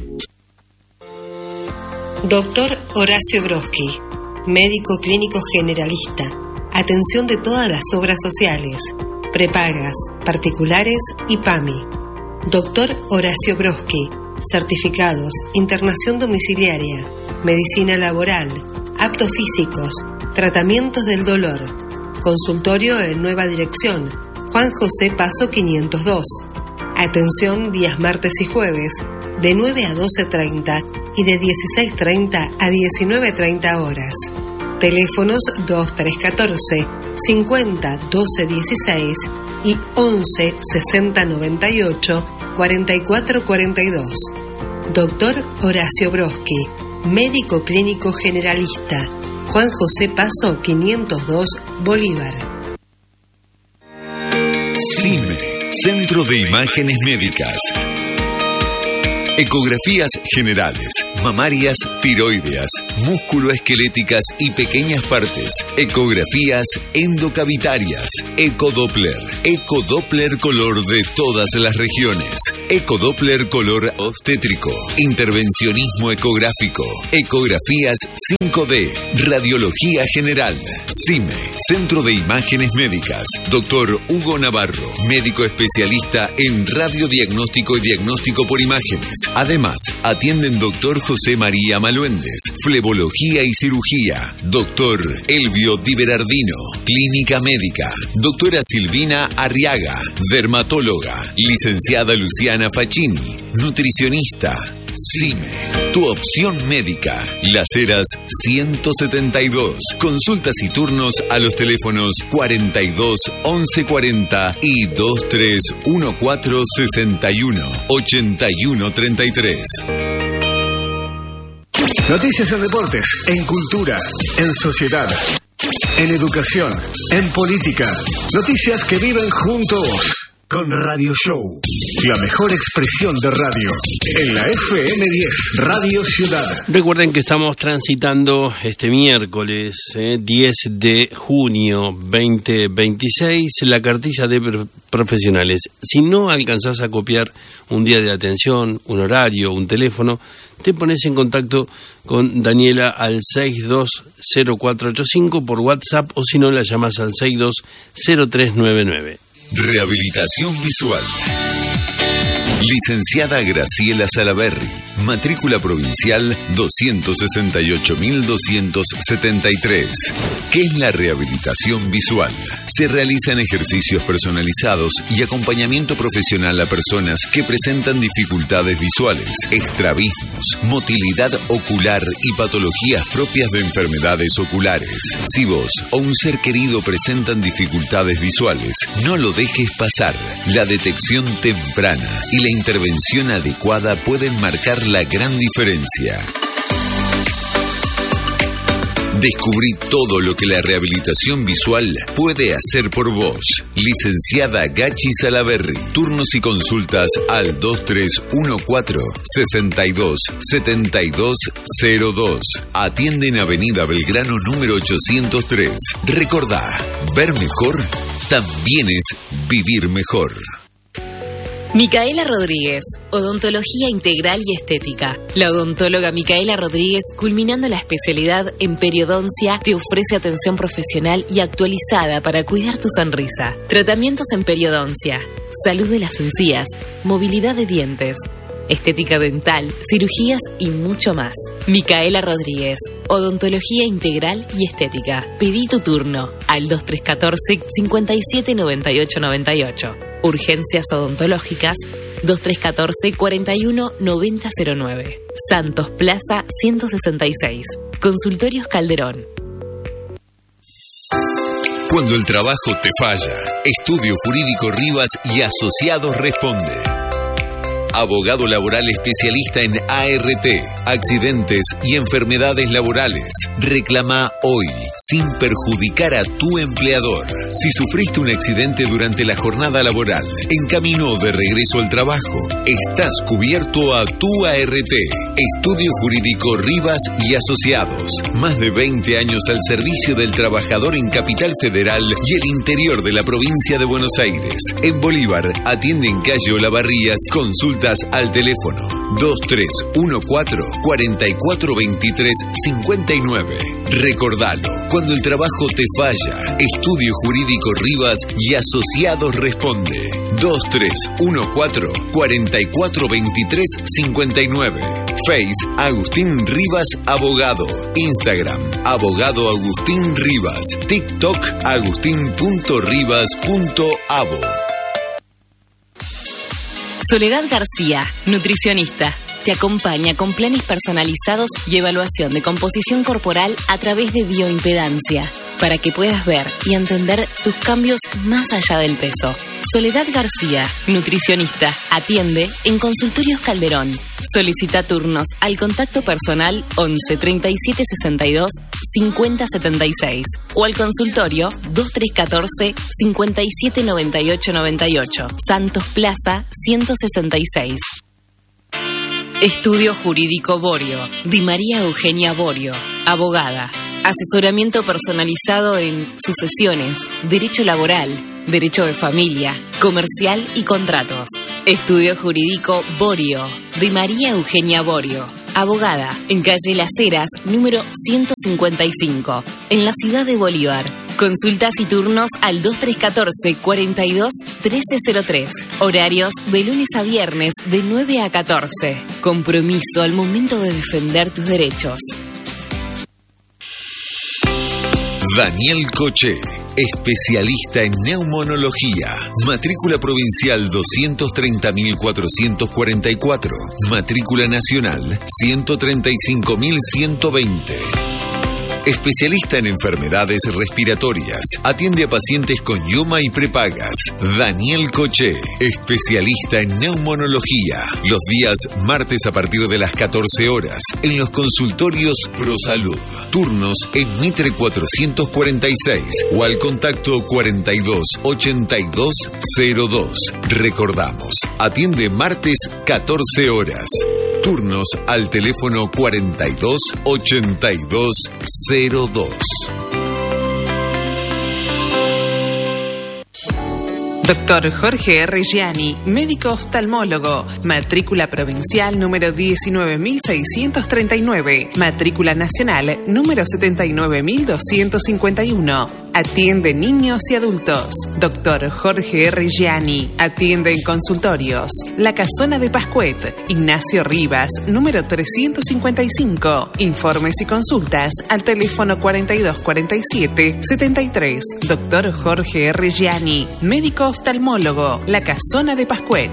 M: Doctor Horacio Broski, médico clínico generalista, atención de todas las obras sociales, prepagas, particulares y P A M I. Doctor Horacio Broski, certificados, internación domiciliaria, medicina laboral, aptos físicos, tratamientos del dolor. Consultorio en nueva dirección, Juan José Paso quinientos dos. Atención días martes y jueves, de nueve a doce treinta y de dieciséis treinta a diecinueve treinta horas. Teléfonos dos tres uno cuatro, cincuenta doce dieciséis y once sesenta noventa y ocho cuarenta y cuatro cuarenta y dos. Doctor Horacio Broski, médico clínico generalista, Juan José Paso quinientos dos, Bolívar.
C: CIME, Centro de Imágenes Médicas. Ecografías generales, mamarias, tiroideas, músculoesqueléticas y pequeñas partes. Ecografías endocavitarias. Ecodoppler. Ecodoppler color de todas las regiones. Ecodoppler color obstétrico. Intervencionismo ecográfico. Ecografías cinco D. Radiología general. CIME, Centro de Imágenes Médicas. Doctor Hugo Navarro, médico especialista en radiodiagnóstico y diagnóstico por imágenes. Además, atienden doctor José María Maluendes, flebología y cirugía, doctor Elvio Di Berardino, clínica médica, doctora Silvina Arriaga, dermatóloga, licenciada Luciana Facchini, nutricionista. CIME, tu opción médica. Las Heras ciento setenta y dos. Consultas y turnos a los teléfonos cuarenta y dos, once cuarenta y veintitrés catorce sesenta y uno, ochenta y uno treinta y tres.
H: Noticias en deportes, en cultura, en sociedad, en educación, en política. Noticias que viven junto a vos. Con Radio Show, la mejor expresión de radio, en la F M diez, Radio Ciudad.
A: Recuerden que estamos transitando este miércoles, eh, diez de junio veinte veintiséis, la cartilla de pr- profesionales. Si no alcanzás a copiar un día de atención, un horario, un teléfono, te pones en contacto con Daniela al seis dos cero cuatro ocho cinco por WhatsApp, o si no la llamás al seis dos cero tres nueve nueve.
C: Rehabilitación visual. Licenciada Graciela Salaberry, matrícula provincial doscientos sesenta y ocho mil doscientos setenta y tres. ¿Qué es la rehabilitación visual? Se realizan ejercicios personalizados y acompañamiento profesional a personas que presentan dificultades visuales, estrabismos, motilidad ocular y patologías propias de enfermedades oculares. Si vos o un ser querido presentan dificultades visuales, no lo dejes pasar. La detección temprana y la intervención adecuada pueden marcar la gran diferencia. Descubrí todo lo que la rehabilitación visual puede hacer por vos. Licenciada Gachi Salaberry. Turnos y consultas al dos tres uno cuatro, seis dos, siete dos cero dos. Atiende en Avenida Belgrano número ochocientos tres. Recordá, ver mejor también es vivir mejor.
K: Micaela Rodríguez, odontología integral y estética. La odontóloga Micaela Rodríguez, culminando la especialidad en periodoncia, te ofrece atención profesional y actualizada para cuidar tu sonrisa. Tratamientos en periodoncia, salud de las encías, movilidad de dientes, estética dental, cirugías y mucho más. Micaela Rodríguez, odontología integral y estética. Pedí tu turno al dos tres uno cuatro, cinco siete nueve ocho nueve ocho. Urgencias odontológicas dos tres uno cuatro, cuarenta y uno, noventa cero nueve. Santos Plaza ciento sesenta y seis. Consultorios Calderón.
C: Cuando el trabajo te falla, Estudio Jurídico Rivas y Asociados responde. Abogado laboral especialista en A R T, accidentes y enfermedades laborales. Reclama hoy, sin perjudicar a tu empleador. Si sufriste un accidente durante la jornada laboral, en camino de regreso al trabajo, estás cubierto a tu A R T. Estudio Jurídico Rivas y Asociados. Más de veinte años al servicio del trabajador en Capital Federal y el interior de la provincia de Buenos Aires. En Bolívar, atiende en calle Olavarrías, consulta Consultas al teléfono dos tres uno cuatro, cuatro cuatro dos tres cinco nueve. Recordalo, cuando el trabajo te falla, Estudio Jurídico Rivas y Asociados responde. dos tres uno cuatro, cuatro cuatro dos tres cinco nueve. Face Agustín Rivas Abogado. Instagram Abogado Agustín Rivas. TikTok agustín punto rivas punto abo.
K: Soledad García, nutricionista. Te acompaña con planes personalizados y evaluación de composición corporal a través de bioimpedancia, para que puedas ver y entender tus cambios más allá del peso. Soledad García, nutricionista. Atiende en Consultorios Calderón. Solicita turnos al contacto personal once treinta y siete sesenta y dos cincuenta setenta y seis o al consultorio dos tres uno cuatro cincuenta y siete noventa y ocho noventa y ocho, Santos Plaza ciento sesenta y seis. Estudio Jurídico Borio. Di María Eugenia Borio, abogada. Asesoramiento personalizado en sucesiones, derecho laboral, derecho de familia, comercial y contratos. Estudio Jurídico Borio. Di María Eugenia Borio, abogada. En calle Las Heras, número ciento cincuenta y cinco, en la ciudad de Bolívar. Consultas y turnos al dos tres uno cuatro, cuarenta y dos, trece cero tres. Horarios de lunes a viernes de nueve a catorce. Compromiso al momento de defender tus derechos.
C: Daniel Coche, especialista en neumonología. Matrícula provincial doscientos treinta mil cuatrocientos cuarenta y cuatro. Matrícula nacional ciento treinta y cinco mil ciento veinte. Especialista en enfermedades respiratorias. Atiende a pacientes con yoma y prepagas. Daniel Coche, especialista en neumonología. Los días martes a partir de las catorce horas en los consultorios ProSalud. Turnos en Mitre cuatrocientos cuarenta y seis o al contacto cuarenta y dos ochenta y dos cero dos. Recordamos, atiende martes catorce horas. Turnos al teléfono cuarenta y dos ochenta y dos cero dos.
L: Doctor Jorge R. Gianni, médico oftalmólogo, matrícula provincial número diecinueve mil seiscientos treinta y nueve, matrícula nacional número setenta y nueve mil doscientos cincuenta y uno. Atiende niños y adultos. Doctor Jorge R. Gianni, atiende en consultorios. La Casona de Pascuet, Ignacio Rivas, número trescientos cincuenta y cinco. Informes y consultas al teléfono cuarenta y dos cuarenta y siete setenta y tres. Doctor Jorge R. Gianni, médico oftalmólogo, La Casona de Pascuet.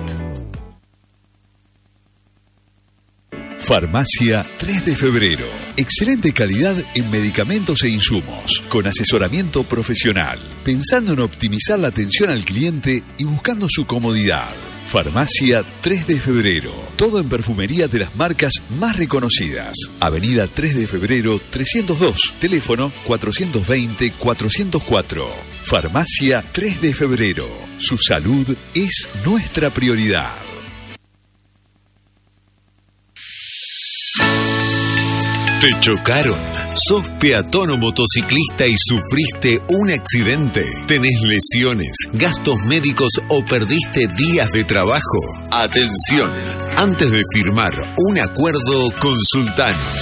N: Farmacia tres de febrero. Excelente calidad en medicamentos e insumos, con asesoramiento profesional, pensando en optimizar la atención al cliente y buscando su comodidad. Farmacia tres de febrero. Todo en perfumería de las marcas más reconocidas. Avenida tres de febrero trescientos dos. Teléfono cuatrocientos veinte cuatrocientos cuatro. Farmacia tres de febrero. Su salud es nuestra prioridad.
C: ¿Te chocaron? ¿Sos peatón o motociclista y sufriste un accidente? ¿Tenés lesiones, gastos médicos o perdiste días de trabajo? Atención, antes de firmar un acuerdo, consultanos.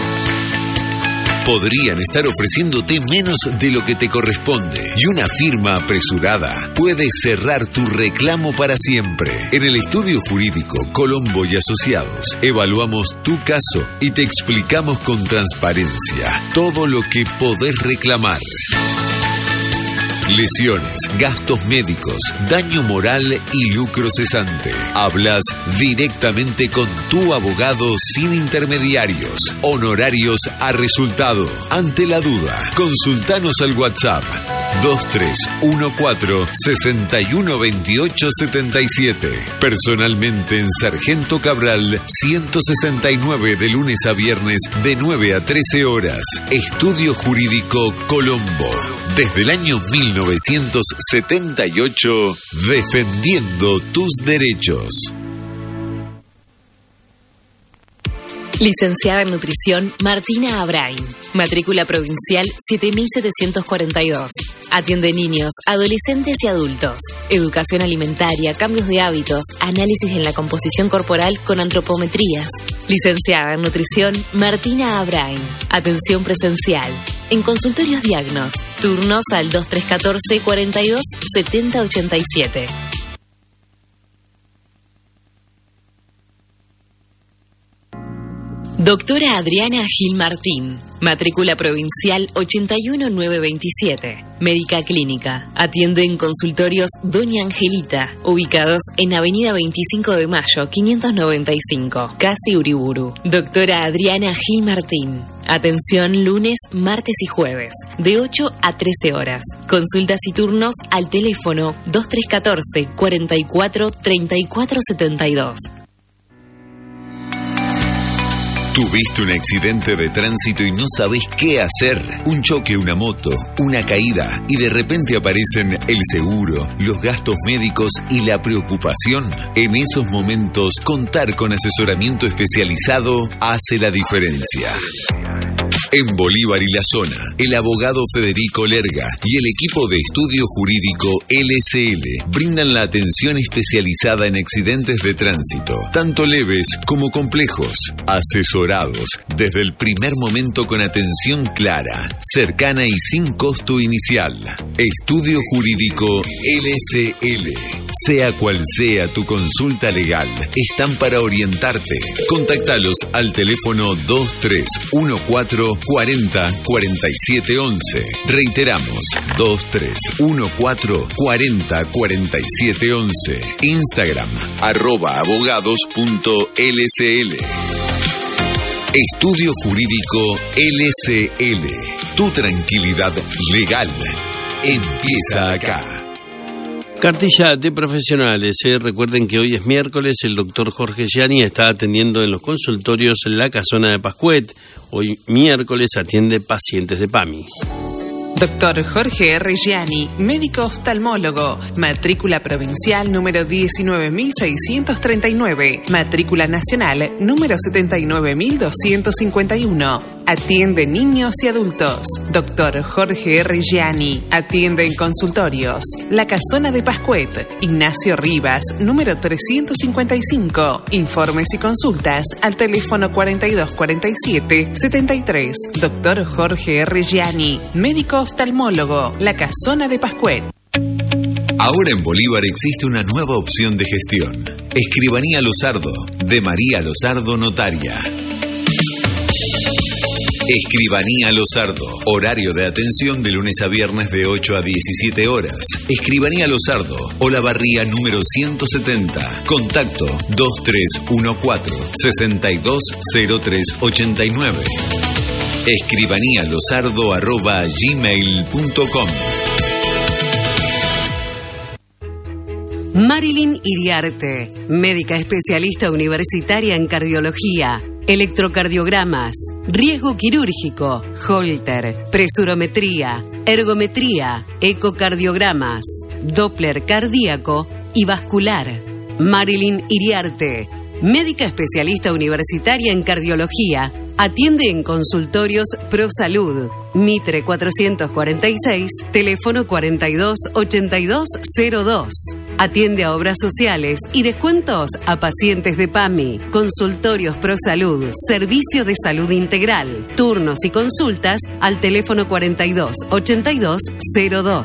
C: Podrían estar ofreciéndote menos de lo que te corresponde y una firma apresurada puede cerrar tu reclamo para siempre. En el estudio jurídico Colombo y Asociados evaluamos tu caso y te explicamos con transparencia todo lo que podés reclamar. Lesiones, gastos médicos, daño moral y lucro cesante. Hablas directamente con tu abogado sin intermediarios. Honorarios a resultado. Ante la duda, consultanos al WhatsApp dos tres uno cuatro, seis uno dos ocho siete siete. Personalmente en Sargento Cabral ciento sesenta y nueve de lunes a viernes de nueve a trece horas. Estudio Jurídico Colombo. Desde el año mil novecientos setenta y ocho, defendiendo tus derechos.
K: Licenciada en Nutrición Martina Abrain. Matrícula provincial siete mil setecientos cuarenta y dos. Atiende niños, adolescentes y adultos. Educación alimentaria, cambios de hábitos, análisis en la composición corporal con antropometrías. Licenciada en nutrición, Martina Abrain. Atención presencial. En consultorios Diagnos. Turnos al dos tres uno cuatro, cuarenta y dos, setenta ochenta y siete. Doctora Adriana Gil Martín. Matrícula provincial ochenta y uno mil novecientos veintisiete. Médica clínica. Atiende en consultorios Doña Angelita, ubicados en Avenida veinticinco de Mayo, quinientos noventa y cinco, Casi Uriburu. Doctora Adriana Gil Martín. Atención lunes, martes y jueves, de ocho a trece horas. Consultas y turnos al teléfono dos tres uno cuatro, cuarenta y cuatro, treinta y cuatro setenta y dos.
C: ¿Tuviste un accidente de tránsito y no sabés qué hacer? Un choque, una moto, una caída y de repente aparecen el seguro, los gastos médicos y la preocupación. En esos momentos, contar con asesoramiento especializado hace la diferencia. En Bolívar y la zona, el abogado Federico Lerga y el equipo de estudio jurídico L S L brindan la atención especializada en accidentes de tránsito, tanto leves como complejos, asesorados desde el primer momento con atención clara, cercana y sin costo inicial. Estudio jurídico L S L. Sea cual sea tu consulta legal, están para orientarte. Contáctalos al teléfono dos tres uno cuatro, cuarenta, cuarenta y siete once. Reiteramos, dos tres uno cuatro, cuarenta, cuarenta y siete once. Instagram, arroba abogados.lsl. Estudio Jurídico L S L. Tu tranquilidad legal empieza acá.
A: Cartilla de profesionales, ¿eh? Recuerden que hoy es miércoles, el doctor Jorge Gianni está atendiendo en los consultorios en la Casona de Pascuet. Hoy miércoles atiende pacientes de PAMI.
L: Doctor Jorge R. Gianni, médico oftalmólogo, matrícula provincial número diecinueve mil seiscientos treinta y nueve, matrícula nacional número setenta y nueve mil doscientos cincuenta y uno. Atiende niños y adultos. Doctor Jorge R. Gianni, atiende en consultorios. La Casona de Pascuet, Ignacio Rivas, número trescientos cincuenta y cinco. Informes y consultas al teléfono cuarenta y dos cuarenta y siete, setenta y tres. Doctor Jorge R. Gianni, médico oftalmólogo, La Casona de Pascuet.
C: Ahora en Bolívar existe una nueva opción de gestión. Escribanía Lozardo, de María Lozardo Notaria. Escribanía Lozardo. Horario de atención de lunes a viernes de ocho a diecisiete horas. Escribanía Lozardo, Olavarría número ciento setenta. Contacto dos tres uno cuatro, seis dos cero tres ocho nueve. Escribanía Lozardo arroba gmail punto com.
I: Marilyn Iriarte, médica especialista universitaria en cardiología, electrocardiogramas, riesgo quirúrgico, holter, presurometría, ergometría, ecocardiogramas, doppler cardíaco y vascular. Marilyn Iriarte, médica especialista universitaria en cardiología, atiende en consultorios ProSalud, Mitre cuatrocientos cuarenta y seis, teléfono cuarenta y dos ochenta y dos cero dos. Atiende a obras sociales y descuentos a pacientes de PAMI, consultorios ProSalud, servicio de salud integral, turnos y consultas al teléfono cuarenta y dos ochenta y dos cero dos.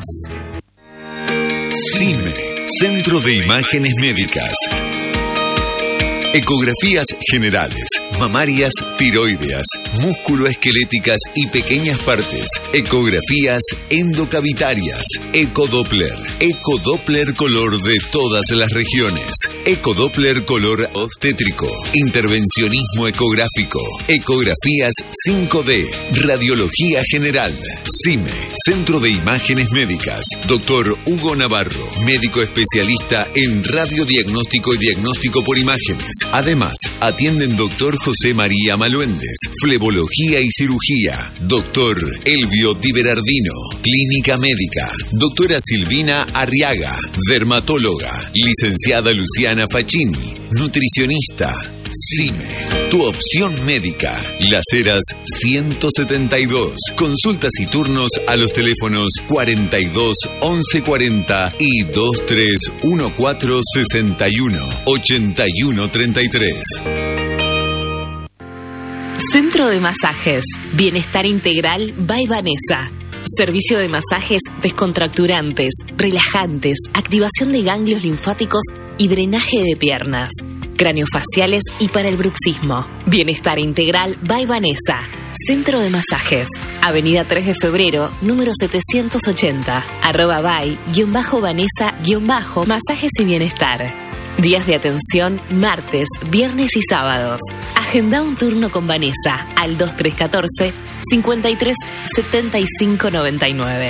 C: CIME, Centro de Imágenes Médicas. Ecografías generales, mamarias, tiroideas, musculoesqueléticas y pequeñas partes. Ecografías endocavitarias. Ecodoppler. Ecodoppler color de todas las regiones. Ecodoppler color obstétrico. Intervencionismo ecográfico. Ecografías cinco D. Radiología general. CIME, Centro de Imágenes Médicas. Doctor Hugo Navarro, médico especialista en radiodiagnóstico y diagnóstico por imágenes. Además, atienden doctor José María Maluendes, flebología y cirugía, doctor Elvio Di Berardino, clínica médica, doctora Silvina Arriaga, dermatóloga, licenciada Luciana Facchini, nutricionista, CIME, tu opción médica. Las Heras ciento setenta y dos. Consultas y turnos a los teléfonos cuarenta y dos once cuarenta y veintitrés catorce sesenta y uno ochenta y uno treinta y tres.
K: Centro de Masajes Bienestar Integral by Vanessa. Servicio de masajes descontracturantes, relajantes, activación de ganglios linfáticos y drenaje de piernas, craneofaciales y para el bruxismo. Bienestar Integral by Vanessa. Centro de Masajes. Avenida tres de febrero, número setecientos ochenta. Arroba by, guión bajo Vanessa, guión bajo, masajes y bienestar. Días de atención, martes, viernes y sábados. Agenda un turno con Vanessa al dos tres uno cuatro, cincuenta y tres, setenta y cinco noventa y nueve.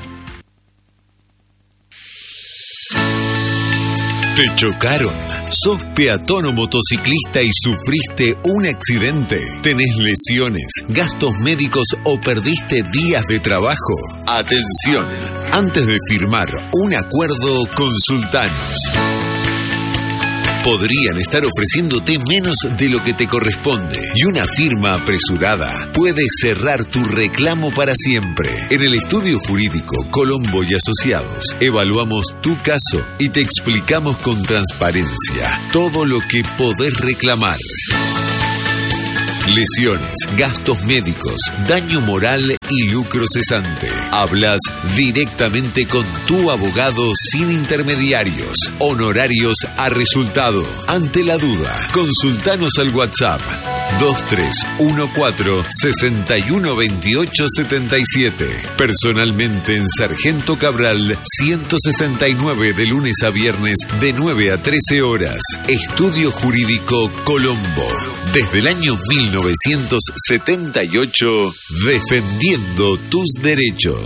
C: ¿Te chocaron? ¿Sos peatón o motociclista y sufriste un accidente? ¿Tenés lesiones, gastos médicos o perdiste días de trabajo? Atención, antes de firmar un acuerdo, consultanos. Podrían estar ofreciéndote menos de lo que te corresponde y una firma apresurada puede cerrar tu reclamo para siempre. En el estudio jurídico Colombo y Asociados evaluamos tu caso y te explicamos con transparencia todo lo que podés reclamar. Lesiones, gastos médicos, daño moral y lucro cesante. Hablas directamente con tu abogado sin intermediarios. Honorarios a resultado. Ante la duda, consultanos al WhatsApp dos tres uno cuatro, seis uno dos ocho siete siete. Personalmente en Sargento Cabral ciento sesenta y nueve de lunes a viernes de nueve a trece horas. Estudio Jurídico Colombo. Desde el año mil novecientos setenta y ocho, defendiendo tus derechos.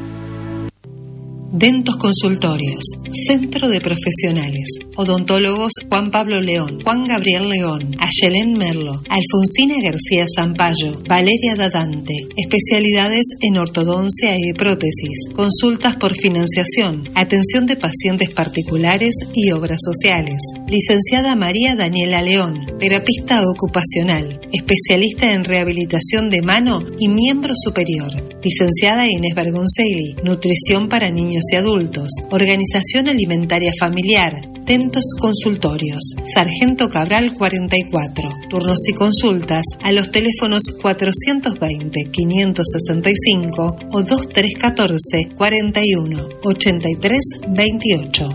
M: Dentos Consultorios, Centro de Profesionales, Odontólogos Juan Pablo León, Juan Gabriel León, Ayelén Merlo, Alfonsina García Zampayo, Valeria Dadante, especialidades en ortodoncia y prótesis, consultas por financiación, atención de pacientes particulares y obras sociales. Licenciada María Daniela León, terapista ocupacional, especialista en rehabilitación de mano y miembro superior. Licenciada Inés Bergoncelli, nutrición para niños y adultos, organización alimentaria familiar, Dentos Consultorios, Sargento Cabral cuarenta y cuatro, turnos y consultas a los teléfonos cuatrocientos veinte, quinientos sesenta y cinco o dos tres uno cuatro, cuarenta y uno, ochenta y tres veintiocho.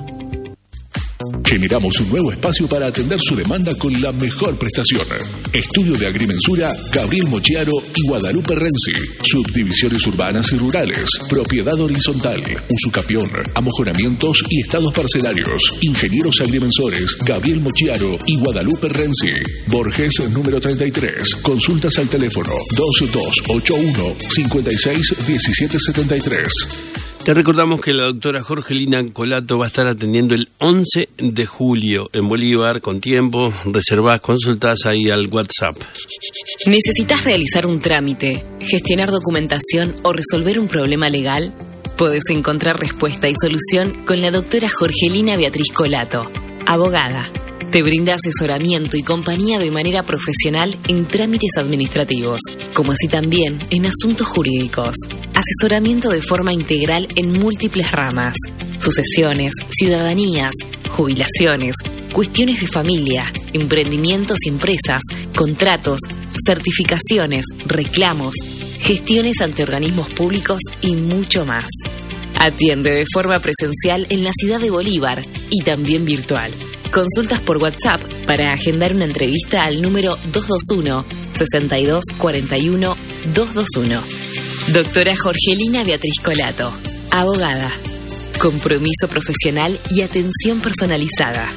O: Generamos un nuevo espacio para atender su demanda con la mejor prestación. Estudio de Agrimensura, Gabriel Mochiaro y Guadalupe Renzi. Subdivisiones urbanas y rurales, propiedad horizontal, usucapión, amojonamientos y estados parcelarios. Ingenieros agrimensores, Gabriel Mochiaro y Guadalupe Renzi. Borges, número treinta y tres. Consultas al teléfono dos dos ocho uno, cinco seis uno siete siete tres.
A: Te recordamos que la doctora Jorgelina Colato va a estar atendiendo el once de julio en Bolívar con tiempo. Reservás, consultás ahí al WhatsApp.
K: ¿Necesitas realizar un trámite, gestionar documentación o resolver un problema legal? Puedes encontrar respuesta y solución con la doctora Jorgelina Beatriz Colato, abogada. Te brinda asesoramiento y compañía de manera profesional en trámites administrativos, como así también en asuntos jurídicos. Asesoramiento de forma integral en múltiples ramas: sucesiones, ciudadanías, jubilaciones, cuestiones de familia, emprendimientos y empresas, contratos, certificaciones, reclamos, gestiones ante organismos públicos y mucho más. Atiende de forma presencial en la ciudad de Bolívar y también virtual. Consultas por WhatsApp para agendar una entrevista al número dos dos uno, sesenta y dos cuarenta y uno, doscientos veintiuno. Doctora Jorgelina Beatriz Colato, abogada. Compromiso profesional y atención personalizada.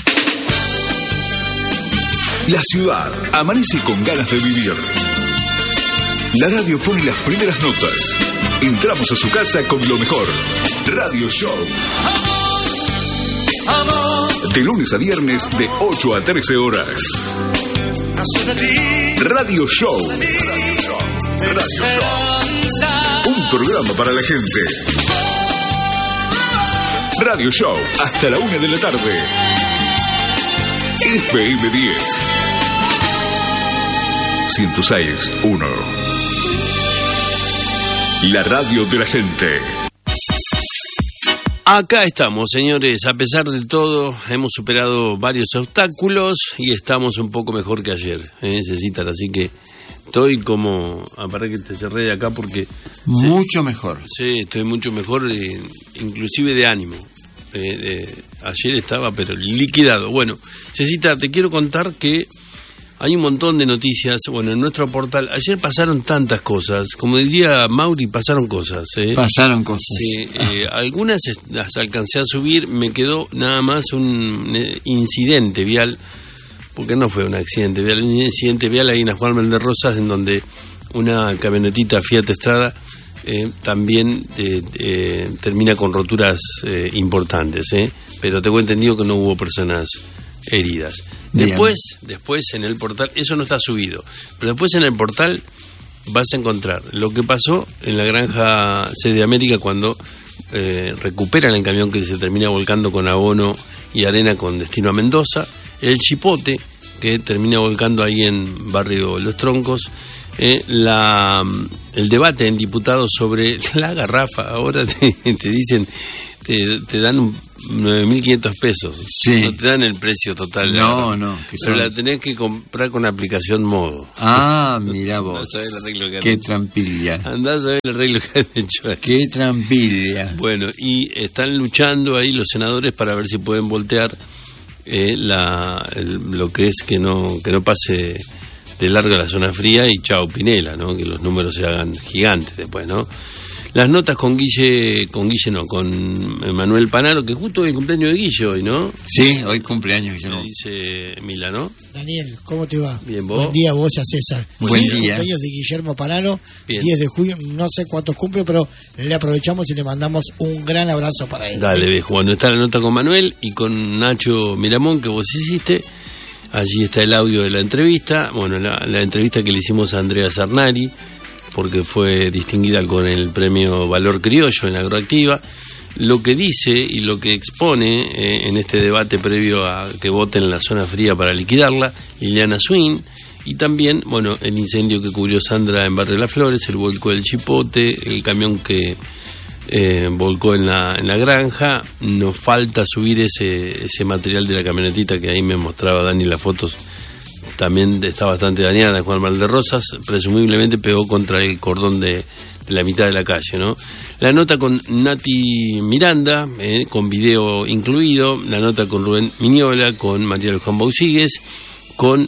O: La ciudad amanece con ganas de vivir. La radio pone las primeras notas. Entramos a su casa con lo mejor. Radio Show. De lunes a viernes de ocho a trece horas. Radio Show. Radio Show. Un programa para la gente. Radio Show hasta la una de la tarde. F M diez. ciento seis punto uno. La radio de la gente.
A: Acá estamos, señores. A pesar de todo, hemos superado varios obstáculos y estamos un poco mejor que ayer, ¿eh? Cecitar, así que estoy como... Aparte que te cerré de acá porque...
P: Mucho
A: sí,
P: mejor.
A: Sí, estoy mucho mejor, eh, inclusive de ánimo. Eh, eh, ayer estaba, pero liquidado. Bueno, Cecitar, te quiero contar que hay un montón de noticias. Bueno, en nuestro portal, ayer pasaron tantas cosas. Como diría Mauri, pasaron cosas. ¿eh?
P: Pasaron cosas.
A: Sí, eh, algunas las alcancé a subir. Me quedó nada más un eh, incidente vial, porque no fue un accidente vial, un incidente vial ahí en Juan Manuel de Rosas, en donde una camionetita Fiat Strada eh, también eh, eh, termina con roturas eh, importantes. Eh, pero tengo entendido que no hubo personas heridas. Después, después en el portal, eso no está subido, pero después en el portal vas a encontrar lo que pasó en la granja C de América cuando eh, recuperan el camión que se termina volcando con abono y arena con destino a Mendoza, el chipote que termina volcando ahí en Barrio Los Troncos, eh, la, el debate en diputados sobre la garrafa. Ahora te, te dicen, te, te dan un nueve mil quinientos pesos.
P: Sí.
A: No te dan el precio total.
P: No, no. Que
A: pero
P: son...
A: la tenés que comprar con aplicación Modo.
P: Ah, mira vos.
A: Andá a saber el arreglo que han
P: Qué
A: hecho.
P: trampilla.
A: Andá a saber el arreglo que han hecho ahí.
P: Qué trampilla.
A: Bueno, y están luchando ahí los senadores para ver si pueden voltear eh, la, el, lo que es que no, que no pase de largo la zona fría y chao Pinela, ¿no? Que los números se hagan gigantes después, ¿no? Las notas con Guille, con Guille no, con Manuel Panaro, que justo hoy es cumpleaños de Guille hoy, ¿no?
P: Sí, hoy cumpleaños. Yo
A: Me
P: no.
A: dice Mila, ¿no?
B: Daniel, ¿cómo te va?
A: Bien, ¿vos?
B: Buen día, vos a César.
P: Buen
B: Sí,
P: día.
B: Cumpleaños de Guillermo Panaro,
A: Bien.
B: diez de julio, no sé cuántos cumple, pero le aprovechamos y le mandamos un gran abrazo para él.
A: Dale, viejo. Bueno, está la nota con Manuel y con Nacho Miramón, que vos hiciste. Allí está el audio de la entrevista. Bueno, la, la entrevista que le hicimos a Andrea Sarnari, porque fue distinguida con el premio Valor Criollo en Agroactiva. Lo que dice y lo que expone eh, en este debate previo a que voten la zona fría para liquidarla, Liliana Swin, y también, bueno, el incendio que cubrió Sandra en Barrio de las Flores, el volcó del Chipote, el camión que eh, volcó en la, en la granja. Nos falta subir ese, ese material de la camionetita que ahí me mostraba Dani las fotos. También está bastante dañada, Juan Manuel de Rosas, presumiblemente pegó contra el cordón de, de la mitad de la calle, ¿no? La nota con Nati Miranda, eh, con video incluido, la nota con Rubén Miñola, con María del Juan Bausíguez, con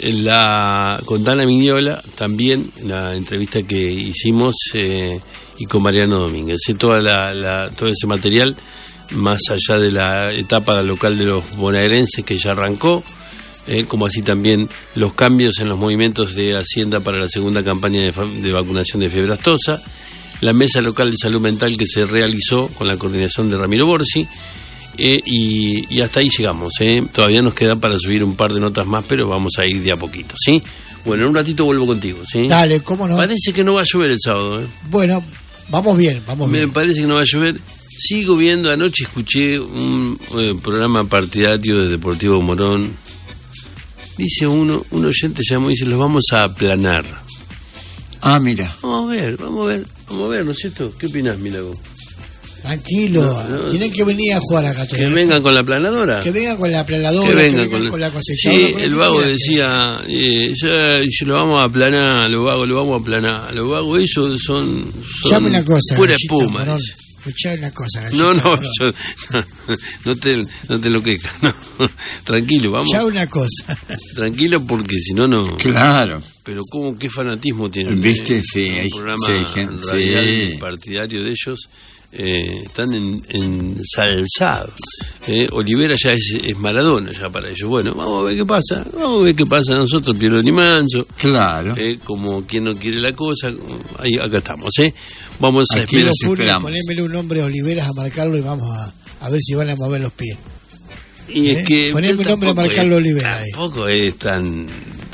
A: la con Dana Miñola, también la entrevista que hicimos, eh, y con Mariano Domínguez. Eh, toda la, la, todo ese material, más allá de la etapa local de los bonaerenses que ya arrancó, Eh, como así también los cambios en los movimientos de Hacienda para la segunda campaña de, de vacunación de fiebre aftosa, la mesa local de salud mental que se realizó con la coordinación de Ramiro Borsi, eh, y, y hasta ahí llegamos. Eh. Todavía nos queda para subir un par de notas más, pero vamos a ir de a poquito, ¿sí? Bueno, en un ratito vuelvo contigo, ¿sí?
B: Dale, ¿cómo no?
A: Parece que no va a llover el sábado, ¿eh?
B: Bueno, vamos bien, vamos
A: Me
B: bien.
A: parece que no va a llover. Sigo viendo, anoche escuché un eh, programa partidario de Deportivo Morón. Dice uno, un oyente llamó y dice, los vamos a aplanar.
P: Ah, mira.
A: Vamos a ver, vamos a ver, vamos a ver, ¿no es cierto? ¿Qué opinás, Milagro?
B: Tranquilo,
A: No, no.
B: tienen que venir a jugar acá.
A: Que
B: todavía.
A: vengan con la aplanadora.
B: Que vengan con la aplanadora,
A: Que
B: que
A: vengan
B: vengan
A: con,
B: con,
A: la-
B: la cosechadora.
A: Sí,
B: con
A: el
B: lo que
A: vago
B: quieran.
A: decía, eh, ya, ya lo vamos a aplanar, los vagos, lo vamos a aplanar. Los vagos esos son, son
B: Llame una cosa,
A: pura
B: Gallito
A: espuma.
B: Morón.
A: dice.
B: Escuchá una cosa, Gallito
A: No, no,
B: Morón.
A: yo, no, te, no te lo quejas, no. Tranquilo, vamos.
B: Ya una cosa.
A: Tranquilo porque si no, no.
P: Claro.
A: Pero cómo, qué fanatismo tienen.
P: Viste,
A: eh,
P: sí,
A: un
P: hay-
A: programa
P: sí, hay gente-
A: radial
P: sí.
A: partidario de ellos. Eh, están en, ensalzados. Eh, Olivera ya es, es Maradona ya para ellos. Bueno, vamos a ver qué pasa. Vamos a ver qué pasa nosotros, Piero ni Manso.
P: Claro.
A: Eh, como quien no quiere la cosa. Ahí, acá estamos, ¿eh? Vamos a
P: Aquí
A: esperar.
P: los
B: Funes,
P: esperamos.
B: ponémele un nombre a Oliveras a marcarlo y vamos a, a ver si van a mover los pies.
A: Y
B: ¿Eh?
A: es que
B: Poneme un nombre a
A: tampoco
B: marcarlo
A: es-
B: Olivera ahí.
A: Tampoco es tan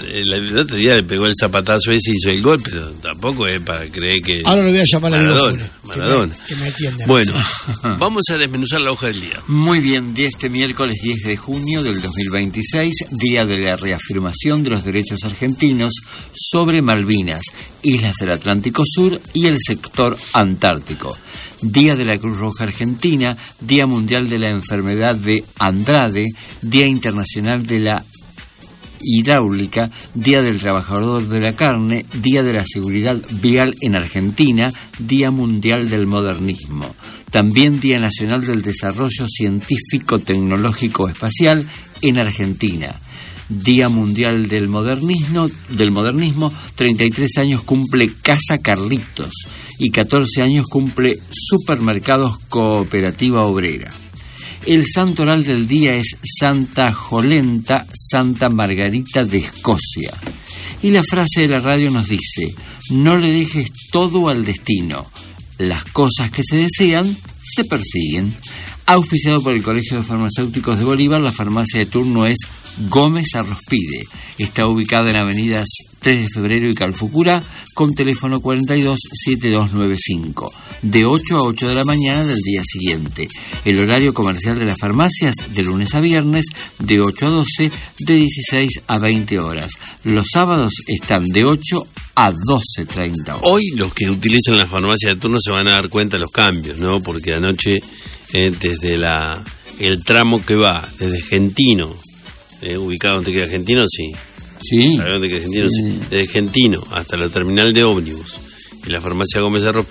A: el, el otro día le pegó el zapatazo ese y hizo el gol, pero tampoco es para creer que...
B: Ahora lo voy a llamar a
A: Maradona, Maradona.
B: Que me, que me atienda.
A: Bueno, vamos a desmenuzar la hoja del día.
P: Muy bien, de este miércoles diez de junio del dos mil veintiséis, día de la reafirmación de los derechos argentinos sobre Malvinas, islas del Atlántico Sur y el sector antártico. Día de la Cruz Roja Argentina, Día Mundial de la Enfermedad de Andrade, Día Internacional de la Hidráulica, Día del Trabajador de la Carne, Día de la Seguridad Vial en Argentina, Día Mundial del Modernismo. También Día Nacional del Desarrollo Científico Tecnológico Espacial en Argentina. Día Mundial del Modernismo, del Modernismo, treinta y tres años cumple Casa Carlitos y catorce años cumple Supermercados Cooperativa Obrera. El santo oral del día es Santa Jolenta, Santa Margarita de Escocia. Y la frase de la radio nos dice: no le dejes todo al destino, las cosas que se desean se persiguen. Auspiciado por el Colegio de Farmacéuticos de Bolívar, la farmacia de turno es Gómez Arrospide. Está ubicada en avenidas tres de febrero y Calfucurá, con teléfono cuarenta y dos, setenta y dos noventa y cinco, de ocho a ocho de la mañana del día siguiente. El horario comercial de las farmacias, de lunes a viernes, de ocho a doce, de dieciséis a veinte horas. Los sábados están de ocho a doce treinta horas.
A: Hoy los que utilizan la farmacia de turno se van a dar cuenta de los cambios, ¿no? Porque anoche, eh, desde la el tramo que va desde Gentino, eh, ubicado donde queda Argentino, sí.
P: Sí.
A: ¿Sabes dónde queda Argentino? Sí. Desde Gentino hasta la terminal de ómnibus y la farmacia Gómez Arrospide